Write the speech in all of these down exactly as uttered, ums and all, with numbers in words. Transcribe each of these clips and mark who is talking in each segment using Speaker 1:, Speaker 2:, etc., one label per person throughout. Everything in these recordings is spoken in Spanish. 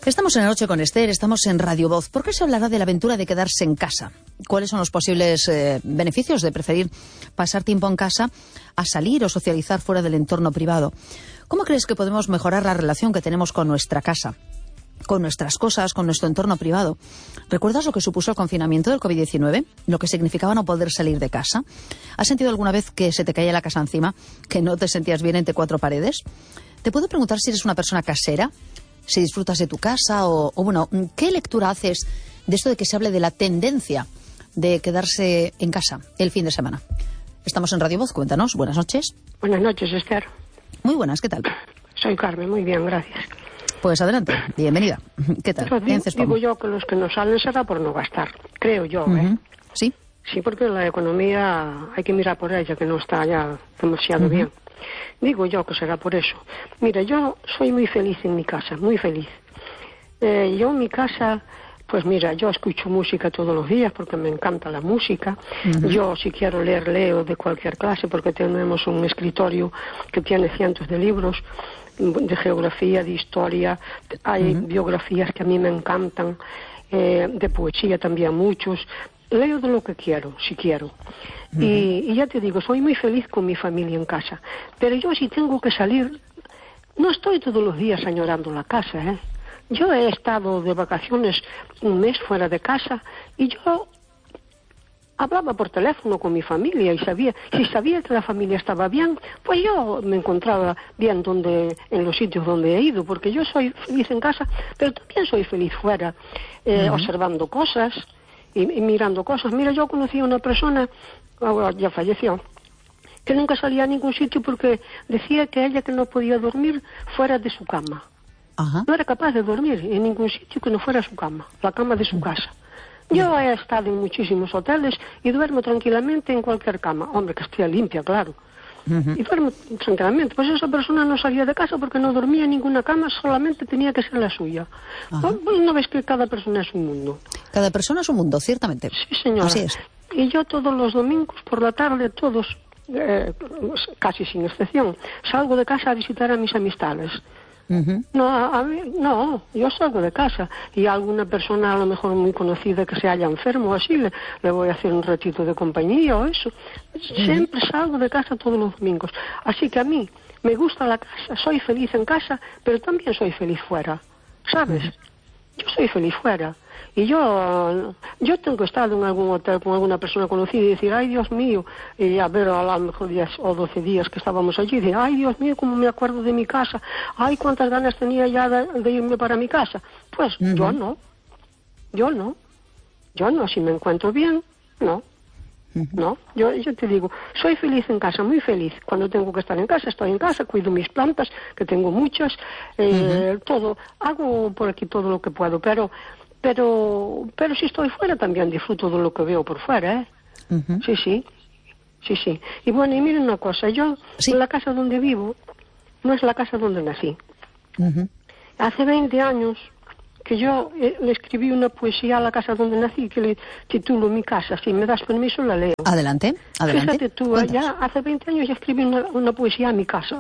Speaker 1: Estamos en La Noche con Esther, estamos en Radio Voz. ¿Por qué se hablará de la aventura de quedarse en casa? ¿Cuáles son los posibles eh, beneficios de preferir pasar tiempo en casa a salir o socializar fuera del entorno privado? ¿Cómo crees que podemos mejorar la relación que tenemos con nuestra casa, con nuestras cosas, con nuestro entorno privado? ¿Recuerdas lo que supuso el confinamiento del COVID diecinueve? ¿Lo que significaba no poder salir de casa? ¿Has sentido alguna vez que se te caía la casa encima, que no te sentías bien entre cuatro paredes? Te puedo preguntar si eres una persona casera, si disfrutas de tu casa o, o, bueno, ¿qué lectura haces de esto de que se hable de la tendencia de quedarse en casa el fin de semana? Estamos en Radio Voz, cuéntanos. Buenas noches.
Speaker 2: Buenas noches, Esther.
Speaker 1: Muy buenas, ¿qué tal?
Speaker 2: Soy Carmen, muy bien, gracias.
Speaker 1: Pues adelante, bienvenida. ¿Qué tal?
Speaker 2: Pues digo, digo yo que los que no salen será por no gastar, creo yo, ¿eh?
Speaker 1: Uh-huh. ¿Sí?
Speaker 2: Sí, porque la economía hay que mirar por ella, que no está ya demasiado uh-huh. bien. Digo yo que será por eso. Mira, yo soy muy feliz en mi casa, muy feliz. Eh, yo en mi casa, pues mira, yo escucho música todos los días porque me encanta la música. Uh-huh. Yo, si quiero leer, leo de cualquier clase porque tenemos un escritorio que tiene cientos de libros de geografía, de historia. Hay uh-huh. biografías que a mí me encantan, eh, de poesía también muchos. Leo de lo que quiero, si quiero. Uh-huh. Y, y ya te digo, soy muy feliz con mi familia en casa. Pero yo si tengo que salir, no estoy todos los días añorando la casa, ¿eh? Yo he estado de vacaciones un mes fuera de casa y yo hablaba por teléfono con mi familia y sabía, si sabía que la familia estaba bien, pues yo me encontraba bien donde, en los sitios donde he ido, porque yo soy feliz en casa, pero también soy feliz fuera, eh, uh-huh. observando cosas. Y, y mirando cosas. Mira, yo conocí a una persona, ahora ya falleció, que nunca salía a ningún sitio porque decía que ella que no podía dormir fuera de su cama. Ajá. No era capaz de dormir en ningún sitio que no fuera su cama, la cama de su casa. Yo he estado en muchísimos hoteles y duermo tranquilamente en cualquier cama. Hombre, que esté limpia, claro. Uh-huh. Y duermo tranquilamente. Pues esa persona no salía de casa porque no dormía en ninguna cama, solamente tenía que ser la suya. ¿No? ¿No ves que cada persona es un mundo?
Speaker 1: Cada persona es un mundo, ciertamente.
Speaker 2: Sí, señora.
Speaker 1: Así es.
Speaker 2: Y yo todos los domingos por la tarde, todos, eh, casi sin excepción, salgo de casa a visitar a mis amistades. Uh-huh. No, a mí, no, yo salgo de casa y a alguna persona a lo mejor muy conocida que se haya enfermo o así, le, le voy a hacer un ratito de compañía o eso. Uh-huh. Siempre salgo de casa todos los domingos. Así que a mí me gusta la casa, soy feliz en casa, pero también soy feliz fuera, ¿sabes? Uh-huh. Yo soy feliz fuera. Y yo yo tengo estado en algún hotel con alguna persona conocida y decir, ay Dios mío, y a ver a lo mejor diez o doce días que estábamos allí, y decir, ay Dios mío, cómo me acuerdo de mi casa, ay cuántas ganas tenía ya de, de irme para mi casa. Pues uh-huh. yo no, yo no, yo no, si me encuentro bien, no. Uh-huh. No, yo, yo te digo, soy feliz en casa, muy feliz. Cuando tengo que estar en casa, estoy en casa, cuido mis plantas, que tengo muchas, eh, uh-huh. todo, hago por aquí todo lo que puedo, pero pero pero si estoy fuera también disfruto de lo que veo por fuera, ¿eh? Uh-huh. Sí, sí, sí, sí. Y bueno, y miren una cosa, yo, sí. la casa donde vivo, no es la casa donde nací. Uh-huh. Hace veinte años que yo eh, le escribí una poesía a la casa donde nací que le titulo Mi casa. Si me das permiso la leo.
Speaker 1: Adelante, adelante.
Speaker 2: Fíjate tú, ya hace veinte años ya escribí una, una poesía a mi casa.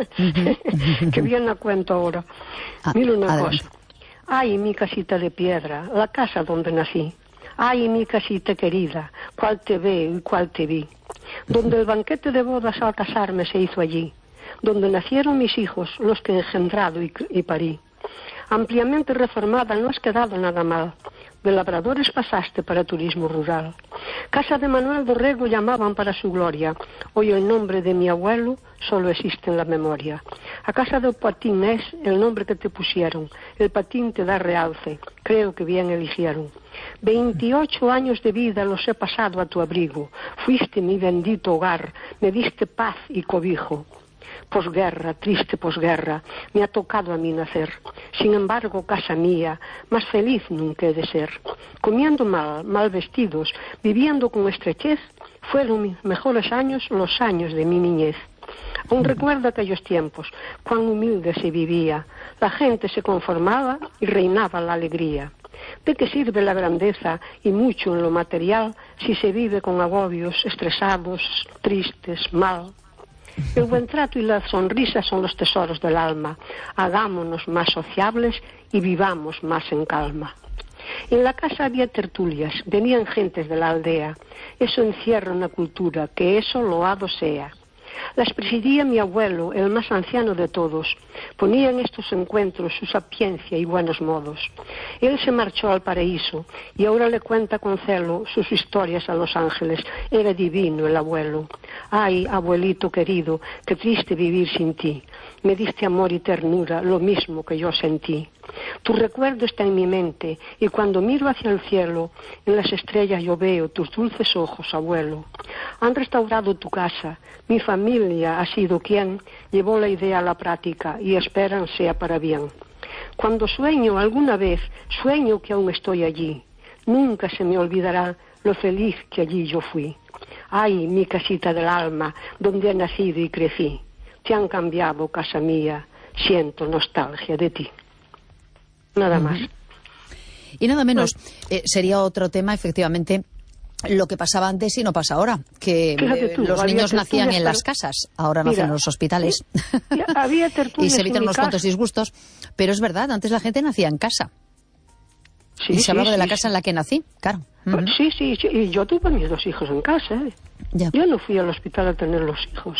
Speaker 2: Uh-huh. Que bien la cuento ahora. Ah, mira una adelante. Cosa. Ay, mi casita de piedra, la casa donde nací. Ay, mi casita querida, cuál te veo y cuál te vi. Donde el banquete de bodas al casarme se hizo allí. Donde nacieron mis hijos, los que he engendrado y, y parí. Ampliamente reformada, no has quedado nada mal. De labradores pasaste para turismo rural. Casa de Manuel Dorrego llamaban para su gloria. Hoy el nombre de mi abuelo solo existe en la memoria. A casa del Patín es el nombre que te pusieron. El Patín te da realce. Creo que bien eligieron. Veintiocho años de vida los he pasado a tu abrigo. Fuiste mi bendito hogar. Me diste paz y cobijo. Posguerra, triste posguerra, me ha tocado a mí nacer. Sin embargo, casa mía, más feliz nunca he de ser. Comiendo mal, mal vestidos, viviendo con estrechez, fueron mis mejores años los años de mi niñez. Aún recuerdo aquellos tiempos, cuán humilde se vivía. La gente se conformaba y reinaba la alegría. ¿De qué sirve la grandeza y mucho en lo material si se vive con agobios, estresados, tristes, mal? El buen trato y la sonrisa son los tesoros del alma. Hagámonos más sociables y vivamos más en calma. En la casa había tertulias, venían gentes de la aldea. Eso encierra una cultura, que eso loado sea. Las presidía mi abuelo, el más anciano de todos. Ponía en estos encuentros su sapiencia y buenos modos. Él se marchó al paraíso y ahora le cuenta con celo sus historias a los ángeles. Era divino el abuelo. Ay, abuelito querido, qué triste vivir sin ti. Me diste amor y ternura, lo mismo que yo sentí. Tu recuerdo está en mi mente y cuando miro hacia el cielo, en las estrellas yo veo tus dulces ojos, abuelo. Han restaurado tu casa, mi familia ha sido quien llevó la idea a la práctica y esperan sea para bien. Cuando sueño alguna vez, sueño que aún estoy allí. Nunca se me olvidará lo feliz que allí yo fui. Ay, mi casita del alma, donde he nacido y crecí. Te han cambiado, casa mía, siento nostalgia de ti. Nada uh-huh. más.
Speaker 1: Y nada menos, eh, sería otro tema, efectivamente, lo que pasaba antes y no pasa ahora, que eh, tú, los niños nacían en las casas, ahora nacen en los hospitales.
Speaker 2: Sí, había
Speaker 1: y se evitan unos cuantos disgustos, pero es verdad, antes la gente nacía en casa. Sí, y se sí, hablaba sí, de la casa sí. en la que nací, claro.
Speaker 2: Uh-huh. Sí, sí, sí, y yo tuve mis dos hijos en casa. ¿eh? Ya. Yo no fui al hospital a tener los hijos.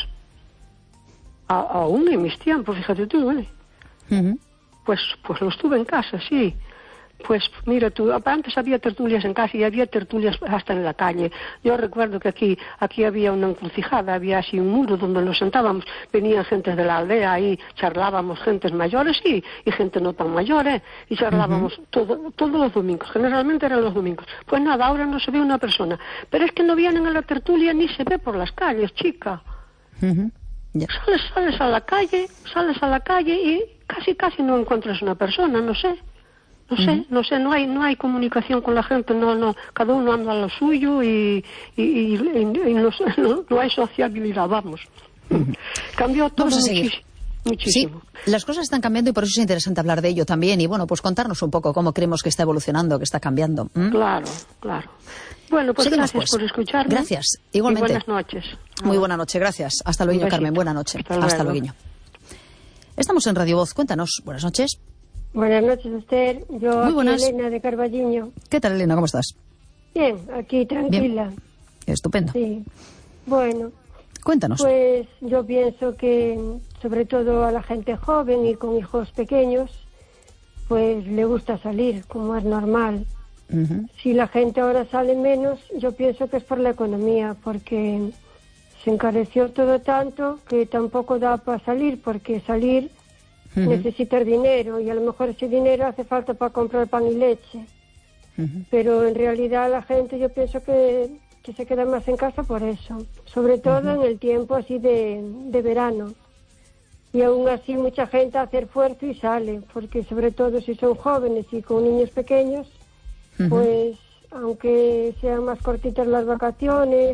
Speaker 2: A, aún en mis tiempos, fíjate tú, ¿eh? Uh-huh. Pues, pues los tuve en casa, sí. Pues mira tú, antes había tertulias en casa y había tertulias hasta en la calle. Yo recuerdo que aquí aquí había una encrucijada, había así un muro donde nos sentábamos, venían gentes de la aldea y charlábamos, gentes mayores y, y gente no tan mayores, y charlábamos uh-huh. todo, todos los domingos, generalmente eran los domingos. Pues nada, ahora no se ve una persona, pero es que no vienen a la tertulia ni se ve por las calles, chica.
Speaker 1: Uh-huh. Yeah.
Speaker 2: Sales, sales a la calle, sales a la calle y casi casi no encuentras una persona, no sé. No sé, uh-huh. no sé, no hay no hay comunicación con la gente, no no, cada uno anda a lo suyo y, y, y, y, y no, no, no hay sociabilidad, vamos. Uh-huh. Cambió todo muchísimo, muchísimo.
Speaker 1: Sí, las cosas están cambiando y por eso es interesante hablar de ello también y bueno, pues contarnos un poco cómo creemos que está evolucionando, que está cambiando. ¿Mm?
Speaker 2: Claro, claro. Bueno, pues
Speaker 1: Seguimos,
Speaker 2: gracias
Speaker 1: pues.
Speaker 2: por escucharme.
Speaker 1: Gracias, igualmente.
Speaker 2: Y buenas noches.
Speaker 1: Muy buena noche, gracias. Hasta luego, Carmen, buena noche.
Speaker 2: Hasta,
Speaker 1: Hasta luego. Estamos en Radio Voz, cuéntanos, buenas noches.
Speaker 3: Buenas noches, Esther. Yo
Speaker 1: Muy
Speaker 3: aquí,
Speaker 1: buenas.
Speaker 3: Elena de Carballiño.
Speaker 1: ¿Qué tal, Elena? ¿Cómo estás?
Speaker 3: Bien, aquí tranquila.
Speaker 1: Bien. Estupendo.
Speaker 3: Sí. Bueno.
Speaker 1: Cuéntanos.
Speaker 3: Pues yo pienso que, sobre todo a la gente joven y con hijos pequeños, pues le gusta salir, como es normal. Uh-huh. Si la gente ahora sale menos, yo pienso que es por la economía, porque se encareció todo tanto que tampoco da para salir, porque salir... Uh-huh. Necesitas dinero y a lo mejor ese dinero hace falta para comprar pan y leche. Uh-huh. Pero en realidad la gente yo pienso que, que se queda más en casa por eso. Sobre todo uh-huh. en el tiempo así de, de verano. Y aún así mucha gente hace esfuerzo y sale. Porque sobre todo si son jóvenes y con niños pequeños, uh-huh. pues aunque sean más cortitas las vacaciones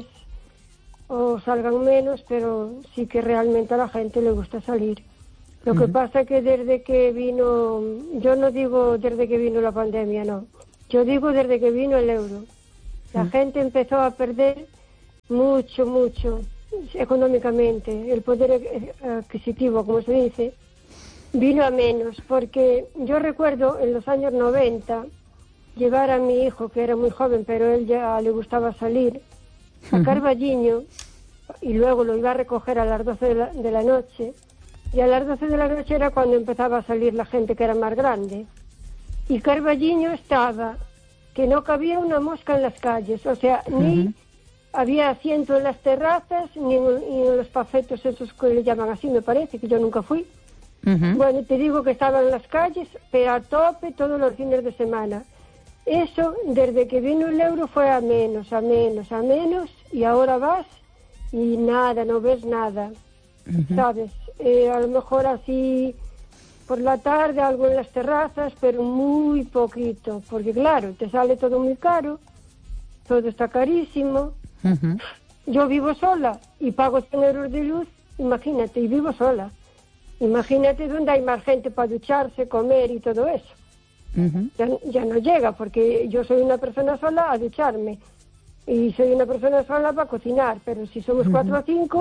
Speaker 3: o salgan menos, pero sí que realmente a la gente le gusta salir. Lo que uh-huh. pasa es que desde que vino, yo no digo desde que vino la pandemia, no. Yo digo desde que vino el euro. La uh-huh. gente empezó a perder mucho, mucho económicamente. El poder adquisitivo, como se dice, vino a menos. Porque yo recuerdo en los años noventa llevar a mi hijo, que era muy joven, pero él ya le gustaba salir, a uh-huh. Carballiño, y luego lo iba a recoger a las doce de la, de la noche. Y a las doce de la noche era cuando empezaba a salir la gente que era más grande. Y Carballiño estaba, que no cabía una mosca en las calles. O sea, uh-huh. ni había asiento en las terrazas, ni en, ni en los pafetos esos que le llaman así, me parece, que yo nunca fui. Uh-huh. Bueno, te digo que estaban en las calles, pero a tope todos los fines de semana. Eso, desde que vino el euro, fue a menos, a menos, a menos. Y ahora vas y nada, no ves nada. Uh-huh. ¿Sabes? Eh, a lo mejor así por la tarde algo en las terrazas, pero muy poquito, porque claro, te sale todo muy caro, todo está carísimo. Uh-huh. Yo vivo sola y pago cien euros de luz, imagínate, y vivo sola. Imagínate donde hay más gente para ducharse, comer y todo eso. Uh-huh. Ya, ya no llega, porque yo soy una persona sola a ducharme y soy una persona sola para cocinar, pero si somos uh-huh. cuatro o cinco...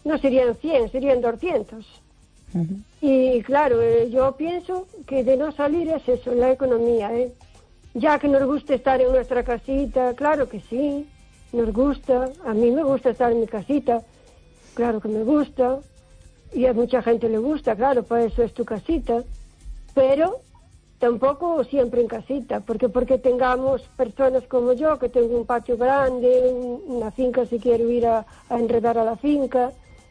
Speaker 3: no serían cien, serían doscientos. Uh-huh. Y claro, eh, yo pienso que de no salir es eso, la economía, ¿eh? Ya que nos gusta estar en nuestra casita, claro que sí, nos gusta, a mí me gusta estar en mi casita, claro que me gusta, y a mucha gente le gusta, claro, para eso es tu casita, pero tampoco siempre en casita, porque porque tengamos personas como yo, que tengo un patio grande, una finca si quiero ir a, a enredar a la finca,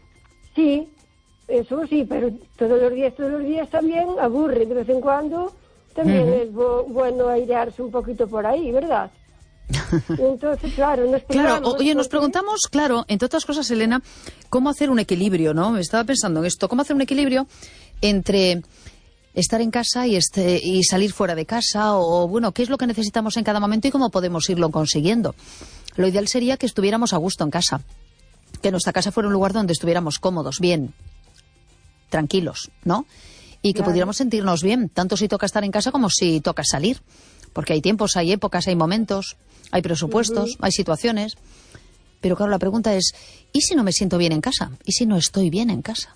Speaker 3: sí, eso sí, pero todos los días, todos los días también aburre, de vez en cuando también uh-huh. es bo- bueno airearse un poquito por ahí, ¿verdad? Entonces, claro, nos
Speaker 1: claro, oye, nos preguntamos, claro, entre otras cosas, Elena, cómo hacer un equilibrio, ¿no? Me estaba pensando en esto, cómo hacer un equilibrio entre estar en casa y, este, y salir fuera de casa, o bueno, qué es lo que necesitamos en cada momento y cómo podemos irlo consiguiendo. Lo ideal sería que estuviéramos a gusto en casa, que nuestra casa fuera un lugar donde estuviéramos cómodos, bien, tranquilos, ¿no? Y que claro. pudiéramos sentirnos bien, tanto si toca estar en casa como si toca salir, porque hay tiempos, hay épocas, hay momentos, hay presupuestos, uh-huh. hay situaciones. Pero claro, la pregunta es, ¿y si no me siento bien en casa? ¿Y si no estoy bien en casa?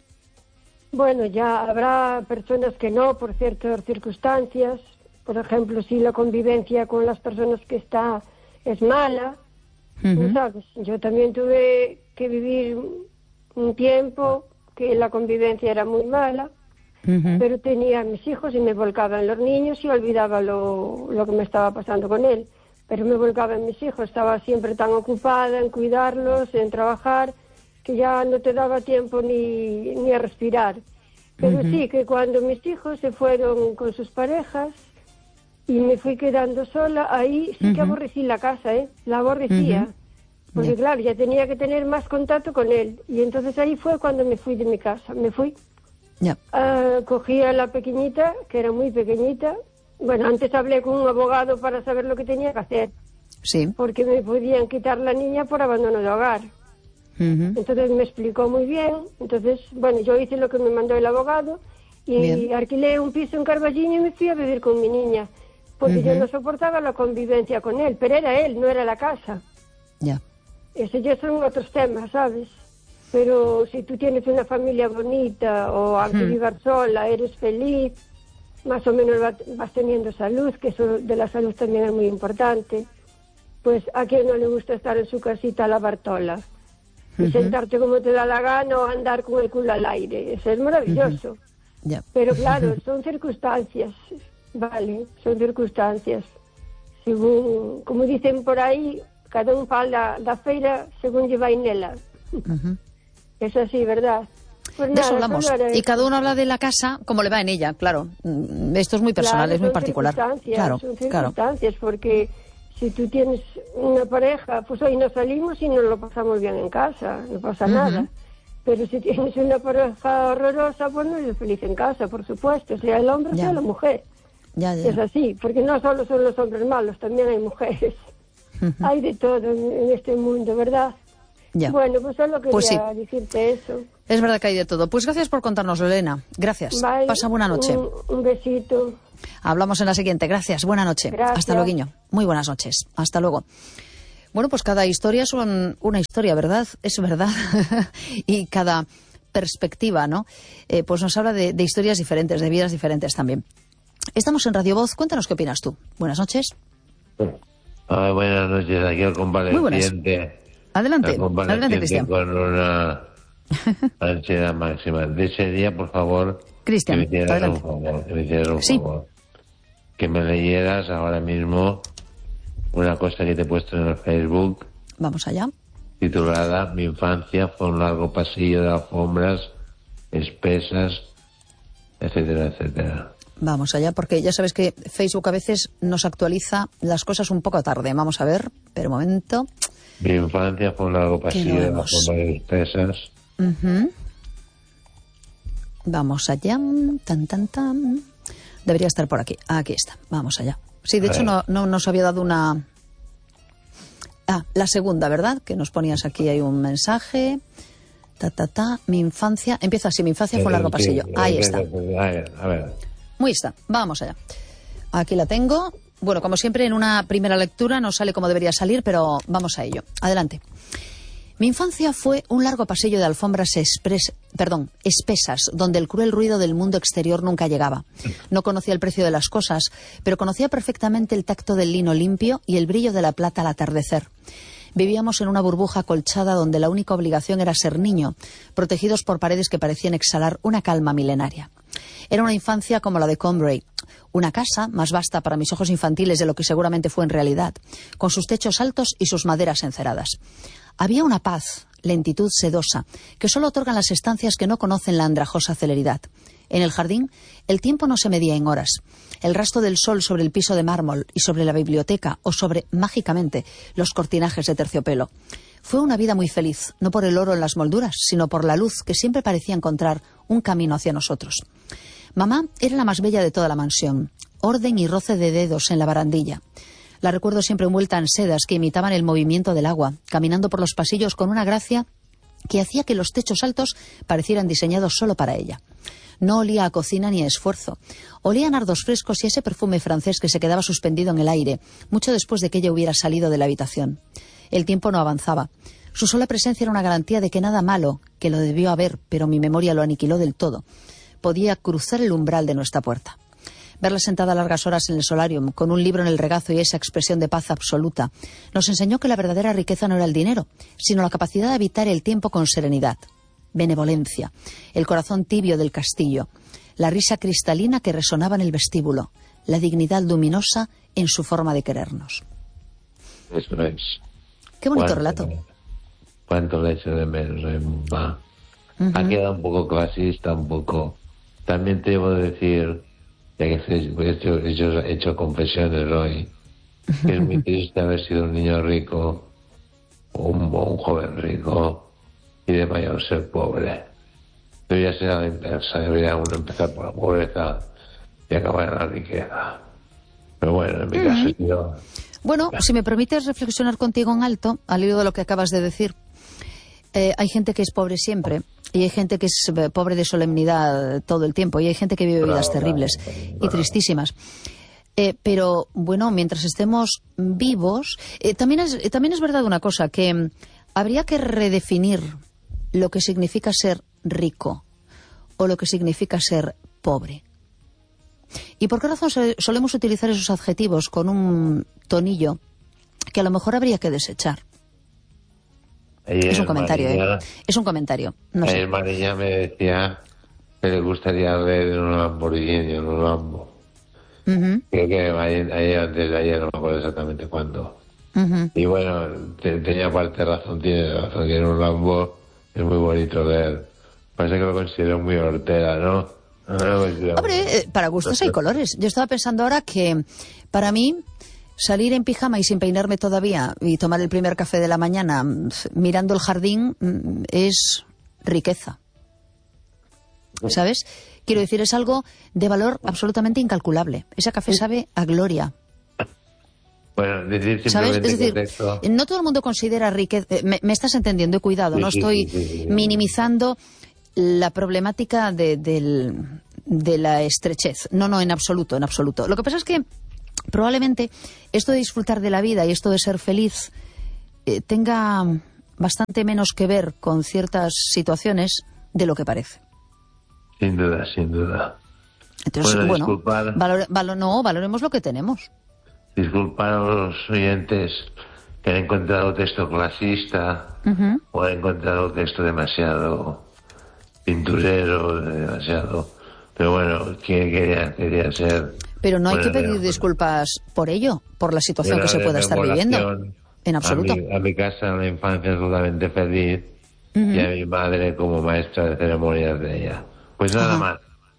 Speaker 3: Bueno, ya habrá personas que no, por ciertas circunstancias. Por ejemplo, si la convivencia con las personas que está es mala, uh-huh. ¿sabes? Yo también tuve que vivir un tiempo que la convivencia era muy mala, uh-huh. pero tenía a mis hijos y me volcaba en los niños y olvidaba lo, lo que me estaba pasando con él. Pero me volcaba en mis hijos, estaba siempre tan ocupada en cuidarlos, en trabajar, que ya no te daba tiempo ni, ni a respirar. Pero uh-huh. sí, que cuando mis hijos se fueron con sus parejas y me fui quedando sola, ahí sí uh-huh. que aborrecí la casa, ¿eh? La aborrecía. Uh-huh. Porque yeah. claro, ya tenía que tener más contacto con él. Y entonces ahí fue cuando me fui de mi casa. Me fui.
Speaker 1: Yeah.
Speaker 3: Uh, cogí a la pequeñita, que era muy pequeñita. Bueno, antes hablé con un abogado para saber lo que tenía que hacer.
Speaker 1: Sí.
Speaker 3: Porque me podían quitar la niña por abandono de hogar. Uh-huh. Entonces me explicó muy bien. Entonces, bueno, yo hice lo que me mandó el abogado y bien. Alquilé un piso en Carballiño y me fui a vivir con mi niña. Porque uh-huh. yo no soportaba la convivencia con él, pero era él, no era la casa.
Speaker 1: Ya. Yeah.
Speaker 3: Eso ya son otros temas, ¿sabes? Pero si tú tienes una familia bonita o aunque uh-huh. vivas sola, eres feliz, más o menos vas teniendo salud, que eso de la salud también es muy importante, pues a quien no le gusta estar en su casita a la Bartola y uh-huh. sentarte como te da la gana o andar con el culo al aire, eso es maravilloso.
Speaker 1: Uh-huh. Yeah.
Speaker 3: Pero claro, son circunstancias, vale, son circunstancias. Según, como dicen por ahí, cada un fala da feira según lle vai nela. Uh-huh. Es así, ¿verdad? Pues
Speaker 1: de
Speaker 3: nada,
Speaker 1: eso hablamos. Y cada uno habla de la casa como le va en ella, claro. Esto es muy personal,
Speaker 3: claro,
Speaker 1: es muy particular.
Speaker 3: Claro, son circunstancias, claro. Porque si tú tienes una pareja, pues hoy nos salimos y nos lo pasamos bien en casa, no pasa uh-huh. nada. Pero si tienes una pareja horrorosa, pues no eres feliz en casa, por supuesto, sea el hombre, ya. sea la mujer.
Speaker 1: Ya, ya.
Speaker 3: Es así, porque no solo son los hombres malos, también hay mujeres. Uh-huh. Hay de todo en, en este mundo, ¿verdad?
Speaker 1: Ya.
Speaker 3: Bueno, pues solo quería
Speaker 1: pues sí.
Speaker 3: decirte eso.
Speaker 1: Es verdad que hay de todo. Pues gracias por contárnoslo, Elena. Gracias.
Speaker 3: Bye.
Speaker 1: Pasa buena noche.
Speaker 3: Un, un besito.
Speaker 1: Hablamos en la siguiente. Gracias. Buena noche.
Speaker 3: Gracias.
Speaker 1: Hasta luego. Muy buenas noches. Hasta luego. Bueno, pues cada historia es un, una historia, ¿verdad? Es verdad. Y cada perspectiva, ¿no? Eh, pues nos habla de, de historias diferentes, de vidas diferentes también. Estamos en Radio Voz. Cuéntanos qué opinas tú. Buenas noches.
Speaker 4: Ah, buenas noches. Aquí el convaleciente.
Speaker 1: Adelante, adelante, Cristian.
Speaker 4: Con una ansiedad máxima. Desearía, por favor,
Speaker 1: Cristian,
Speaker 4: que me hicieras
Speaker 1: adelante.
Speaker 4: un favor, que me hicieras un
Speaker 1: sí.
Speaker 4: favor. Que me leyeras ahora mismo una cosa que te he puesto en el Facebook.
Speaker 1: Vamos allá.
Speaker 4: Titulada Mi infancia fue un largo pasillo de alfombras espesas, etcétera, etcétera.
Speaker 1: Vamos allá, porque ya sabes que Facebook a veces nos actualiza las cosas un poco tarde. Vamos a ver, pero un momento.
Speaker 4: Mi infancia fue un largo pasillo de alfombras espesas.
Speaker 1: Uh-huh. Vamos allá. Tan, tan, tan. Debería estar por aquí. Aquí está. Vamos allá. Sí, de a hecho no, no nos había dado una... Ah, la segunda, ¿verdad? Que nos ponías aquí, hay un mensaje. Ta, ta, ta. Mi infancia... Empieza así, mi infancia fue un largo pasillo. Ahí está.
Speaker 4: A ver.
Speaker 1: Muy está. Vamos allá. Aquí la tengo. Bueno, como siempre, en una primera lectura no sale como debería salir, pero vamos a ello. Adelante. Mi infancia fue un largo pasillo de alfombras expres, perdón, espesas, donde el cruel ruido del mundo exterior nunca llegaba. No conocía el precio de las cosas, pero conocía perfectamente el tacto del lino limpio y el brillo de la plata al atardecer. Vivíamos en una burbuja acolchada donde la única obligación era ser niño, protegidos por paredes que parecían exhalar una calma milenaria. Era una infancia como la de Combray, una casa más vasta para mis ojos infantiles de lo que seguramente fue en realidad, con sus techos altos y sus maderas enceradas. Había una paz, lentitud sedosa, que solo otorgan las estancias que no conocen la andrajosa celeridad. En el jardín, el tiempo no se medía en horas. El rastro del sol sobre el piso de mármol y sobre la biblioteca, o sobre, mágicamente, los cortinajes de terciopelo. Fue una vida muy feliz, no por el oro en las molduras, sino por la luz que siempre parecía encontrar un camino hacia nosotros. Mamá era la más bella de toda la mansión. Orden y roce de dedos en la barandilla. La recuerdo siempre envuelta en sedas que imitaban el movimiento del agua, caminando por los pasillos con una gracia que hacía que los techos altos parecieran diseñados solo para ella. No olía a cocina ni a esfuerzo. Olía a nardos frescos y a ese perfume francés que se quedaba suspendido en el aire, mucho después de que ella hubiera salido de la habitación. El tiempo no avanzaba. Su sola presencia era una garantía de que nada malo, que lo debió haber, pero mi memoria lo aniquiló del todo, podía cruzar el umbral de nuestra puerta. Verla sentada largas horas en el solarium, con un libro en el regazo y esa expresión de paz absoluta, nos enseñó que la verdadera riqueza no era el dinero, sino la capacidad de habitar el tiempo con serenidad, benevolencia, el corazón tibio del castillo, la risa cristalina que resonaba en el vestíbulo, la dignidad luminosa en su forma de querernos.
Speaker 4: Eso es.
Speaker 1: Qué bonito
Speaker 4: ¿Cuánto,
Speaker 1: relato.
Speaker 4: Cuánto le echo de menos, eh, mamá.
Speaker 1: Uh-huh.
Speaker 4: Ha quedado un poco clasista, un poco. También te debo decir, ya que he hecho, he hecho, he hecho confesiones hoy, que es muy triste haber sido un niño rico, un, un joven rico, y de mayor ser pobre. Debería ser a la inversa, debería uno empezar por la pobreza y acabar en la riqueza. Pero bueno, en mi uh-huh. caso he sido...
Speaker 1: Bueno, si me permites reflexionar contigo en alto, al hilo de lo que acabas de decir, eh, hay gente que es pobre siempre, y hay gente que es pobre de solemnidad todo el tiempo, y hay gente que vive vidas
Speaker 4: Bravo,
Speaker 1: terribles
Speaker 4: bravo,
Speaker 1: y
Speaker 4: bravo.
Speaker 1: tristísimas. Eh, pero, bueno, mientras estemos vivos, eh, también, es, eh, también es verdad una cosa, que mm, habría que redefinir lo que significa ser rico o lo que significa ser pobre. ¿Y por qué razón solemos utilizar esos adjetivos con un tonillo que a lo mejor habría que desechar?
Speaker 4: Ayer
Speaker 1: Es un comentario,
Speaker 4: María,
Speaker 1: ¿eh? Es un comentario. No
Speaker 4: ayer
Speaker 1: sé.
Speaker 4: María me decía que le gustaría ver un Lamborghini, un Lambo.
Speaker 1: Uh-huh.
Speaker 4: Creo que ayer, ayer, antes de ayer, no me acuerdo exactamente cuándo.
Speaker 1: Uh-huh.
Speaker 4: Y bueno, te, tenía parte razón, tiene razón, que en un Lambo es muy bonito ver. Parece que lo considero muy hortera, ¿no?
Speaker 1: Hombre, eh, para gustos hay colores. Yo estaba pensando ahora que para mí salir en pijama y sin peinarme todavía y tomar el primer café de la mañana mirando el jardín es riqueza. ¿Sabes? Quiero decir, es algo de valor absolutamente incalculable. Ese café sabe a gloria.
Speaker 4: Bueno, decir
Speaker 1: ¿Sabes?
Speaker 4: simplemente
Speaker 1: Es decir,
Speaker 4: contexto.
Speaker 1: no todo el mundo considera riqueza. Me, me estás entendiendo, cuidado,
Speaker 4: Sí,
Speaker 1: no
Speaker 4: sí,
Speaker 1: estoy
Speaker 4: sí, sí, sí.
Speaker 1: minimizando la problemática de, del, de la estrechez. No, no, en absoluto, en absoluto. Lo que pasa es que probablemente esto de disfrutar de la vida y esto de ser feliz eh, tenga bastante menos que ver con ciertas situaciones de lo que parece.
Speaker 4: Sin duda, sin duda.
Speaker 1: Entonces,
Speaker 4: Bueno,
Speaker 1: bueno,
Speaker 4: disculpad.
Speaker 1: valor, valor, no, valoremos lo que tenemos.
Speaker 4: Disculpar a los oyentes que han encontrado texto clasista
Speaker 1: Uh-huh.
Speaker 4: o han encontrado texto demasiado pinturero, demasiado... Pero bueno, ¿quién quería, quería ser?
Speaker 1: Pero no hay
Speaker 4: Bueno,
Speaker 1: que pedir
Speaker 4: pero-
Speaker 1: disculpas por ello, por la situación
Speaker 4: Bueno,
Speaker 1: que se
Speaker 4: de
Speaker 1: pueda estar viviendo.
Speaker 4: remodelación
Speaker 1: En absoluto.
Speaker 4: A mi, a mi casa en la infancia absolutamente feliz
Speaker 1: Ujú.
Speaker 4: y a mi madre como maestra de ceremonias de ella. Pues nada
Speaker 1: Ajá.
Speaker 4: más.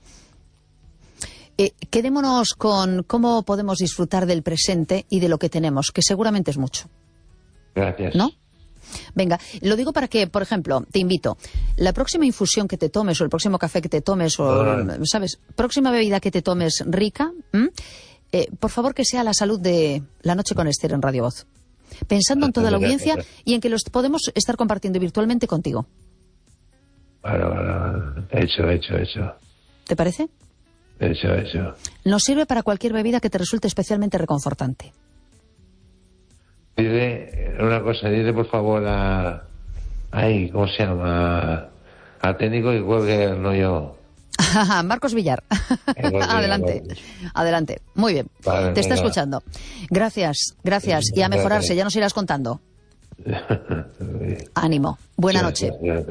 Speaker 1: Eh, quedémonos con cómo podemos disfrutar del presente y de lo que tenemos, que seguramente es mucho,
Speaker 4: Gracias.
Speaker 1: ¿no? Venga, lo digo para que, por ejemplo, te invito, la próxima infusión que te tomes o el próximo café que te tomes o,
Speaker 4: Ah.
Speaker 1: ¿sabes? Próxima bebida que te tomes rica, ¿m? Eh, por favor que sea la salud de La Noche con Esther en Radio Voz. Pensando en toda la audiencia y en que los podemos estar compartiendo virtualmente contigo.
Speaker 4: Bueno, bueno, hecho, hecho, hecho.
Speaker 1: ¿Te parece?
Speaker 4: Hecho, hecho.
Speaker 1: Nos sirve para cualquier bebida que te resulte especialmente reconfortante.
Speaker 4: Dile una cosa, dile por favor a, Ay, ¿cómo se llama? Al técnico que cuelgue, no yo.
Speaker 1: Marcos Villar. Adelante, adelante. Muy bien, vale, te está escuchando. Gracias, gracias. Y a mejorarse, ya nos irás contando. Ánimo. Buena noche.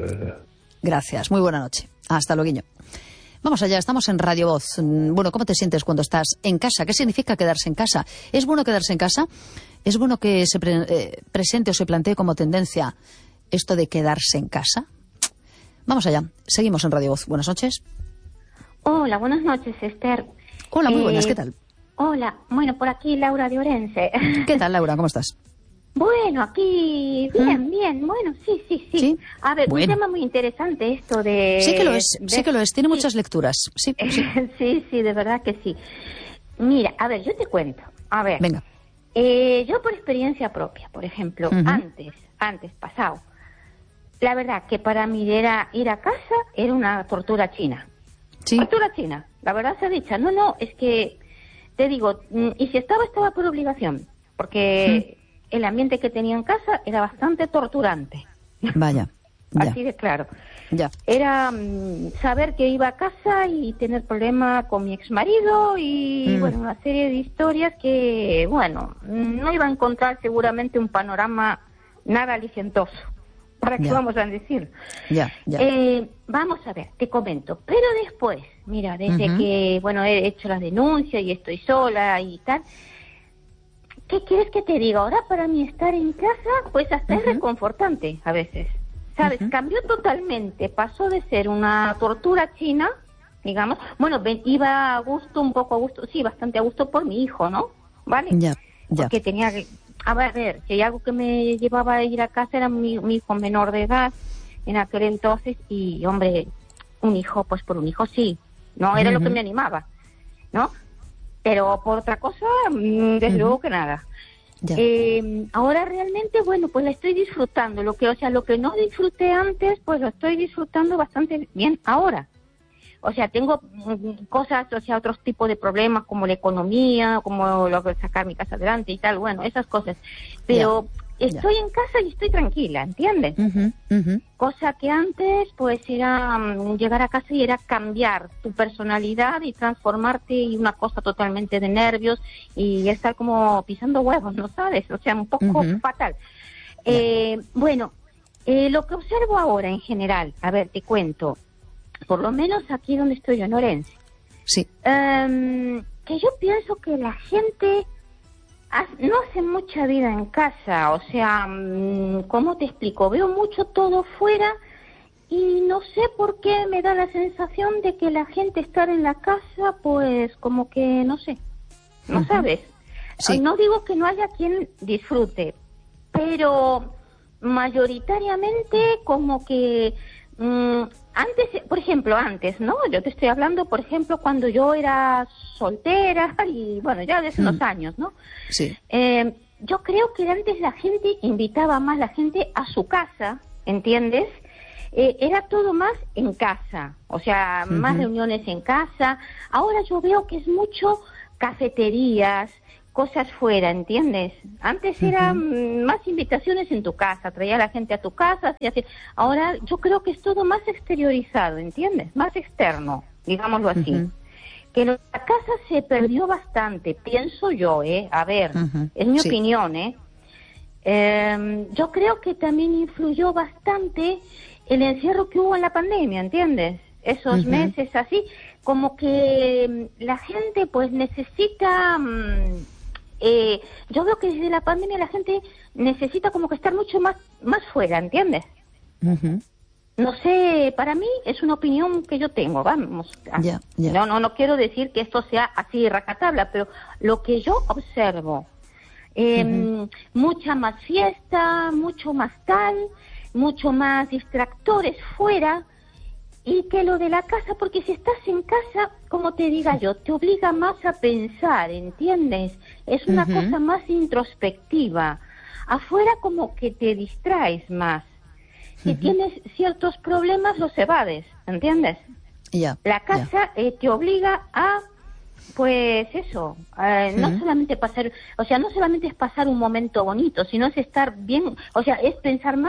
Speaker 1: Gracias, muy buena noche. Hasta luego. Vamos allá, estamos en Radio Voz. Bueno, ¿cómo te sientes cuando estás en casa? ¿Qué significa quedarse en casa? ¿Es bueno quedarse en casa? ¿Es bueno que se pre- eh, presente o se plantee como tendencia esto de quedarse en casa? Vamos allá, seguimos en Radio Voz. Buenas noches.
Speaker 5: Hola, buenas noches, Esther.
Speaker 1: Hola, muy
Speaker 5: eh,
Speaker 1: buenas, ¿qué tal?
Speaker 5: Hola, bueno, por aquí Laura de Orense.
Speaker 1: ¿Qué tal, Laura? ¿Cómo estás?
Speaker 5: Bueno, aquí bien, ¿Mm? bien, bueno, sí, sí, sí. ¿Sí? A ver, bueno. Un tema muy interesante esto de...
Speaker 1: Sí que lo es,
Speaker 5: de...
Speaker 1: sí que lo es, tiene sí. muchas lecturas. Sí, sí.
Speaker 5: sí, sí, de verdad que sí. Mira, a ver, yo te cuento. A ver,
Speaker 1: venga.
Speaker 5: Eh, yo por experiencia propia, por ejemplo, uh-huh. antes, antes, pasado, la verdad que para mí era ir a casa era una tortura china. Sí. Tortura china, la verdad se ha dicho. No, no, es que, te digo, y si estaba, estaba por obligación, porque... ¿Mm? El ambiente que tenía en casa era bastante torturante.
Speaker 1: Vaya. Ya.
Speaker 5: Así de claro.
Speaker 1: Ya.
Speaker 5: Era um, saber que iba a casa y tener problemas con mi exmarido y, mm. bueno, una serie de historias que, bueno, no iba a encontrar seguramente un panorama nada alicientoso. ¿Para qué vamos a decir?
Speaker 1: Ya, ya.
Speaker 5: Eh, vamos a ver, te comento. Pero después, mira, desde uh-huh. que, bueno, he hecho la denuncia y estoy sola y tal... ¿Qué quieres que te diga? Ahora para mí estar en casa, pues hasta uh-huh. es reconfortante a veces. ¿Sabes? Uh-huh. Cambió totalmente. Pasó de ser una tortura china, digamos. Bueno, iba a gusto, un poco a gusto, sí, bastante a gusto por mi hijo, ¿no? ¿Vale?
Speaker 1: Ya, ya.
Speaker 5: Porque tenía que... A ver, si hay algo que me llevaba a ir a casa era mi, mi hijo menor de edad en aquel entonces y, hombre, un hijo, pues por un hijo sí. No era uh-huh. lo que me animaba, ¿no? Pero por otra cosa, desde uh-huh. luego que nada. Eh, ahora realmente, bueno, pues la estoy disfrutando. Lo que, o sea, lo que no disfruté antes, pues lo estoy disfrutando bastante bien ahora. O sea, tengo cosas, o sea, otros tipos de problemas como la economía, como lo de sacar mi casa adelante y tal, bueno, esas cosas. Pero yeah. estoy yeah. en casa y estoy tranquila, ¿entiendes?
Speaker 1: Uh-huh. Uh-huh.
Speaker 5: Cosa que antes, pues, era um, llegar a casa y era cambiar tu personalidad y transformarte en una cosa totalmente de nervios y estar como pisando huevos, ¿no sabes? O sea, un poco uh-huh. fatal. Yeah. Eh, bueno, eh, lo que observo ahora en general, a ver, te cuento, por lo menos aquí donde estoy yo, en Orense,
Speaker 1: sí.
Speaker 5: um, que yo pienso que la gente no hace mucha vida en casa, o sea, ¿cómo te explico? Veo mucho todo fuera y no sé por qué me da la sensación de que la gente estar en la casa, pues como que, no sé, ¿no uh-huh. sabes? Sí. No digo que no haya quien disfrute, pero mayoritariamente como que... Mmm, antes, por ejemplo, antes, ¿no? Yo te estoy hablando, por ejemplo, cuando yo era soltera y, bueno, ya desde mm. unos años, ¿no?
Speaker 1: Sí.
Speaker 5: Eh, yo creo que antes la gente invitaba más la gente a su casa, ¿entiendes? Eh, era todo más en casa, o sea, uh-huh. más reuniones en casa. Ahora yo veo que es mucho cafeterías, cosas fuera, ¿entiendes? Antes uh-huh. eran más invitaciones en tu casa, traía a la gente a tu casa, así, así. Ahora yo creo que es todo más exteriorizado, ¿entiendes? Más externo, digámoslo así. Uh-huh. Que la casa se perdió bastante, pienso yo, ¿eh? A ver, uh-huh. es mi sí. opinión, ¿eh? Eh, yo creo que también influyó bastante el encierro que hubo en la pandemia, ¿entiendes? Esos uh-huh. meses así, como que la gente pues necesita... Um, Eh, yo veo que desde la pandemia la gente necesita como que estar mucho más más fuera, ¿entiendes?
Speaker 1: Uh-huh.
Speaker 5: No sé, para mí es una opinión que yo tengo, vamos.
Speaker 1: Yeah, yeah.
Speaker 5: No, no, no quiero decir que esto sea así racatabla, pero lo que yo observo, eh, uh-huh. mucha más fiesta, mucho más tal, mucho más distractores fuera. Y que lo de la casa, porque si estás en casa, como te diga yo, te obliga más a pensar, ¿entiendes? Es una uh-huh. cosa más introspectiva. Afuera como que te distraes más. Si uh-huh. tienes ciertos problemas, los evades, ¿entiendes?
Speaker 1: Yeah,
Speaker 5: la casa yeah. eh, te obliga a, pues eso, eh, uh-huh. no solamente pasar, o sea, no solamente es pasar un momento bonito, sino es estar bien, o sea, es pensar más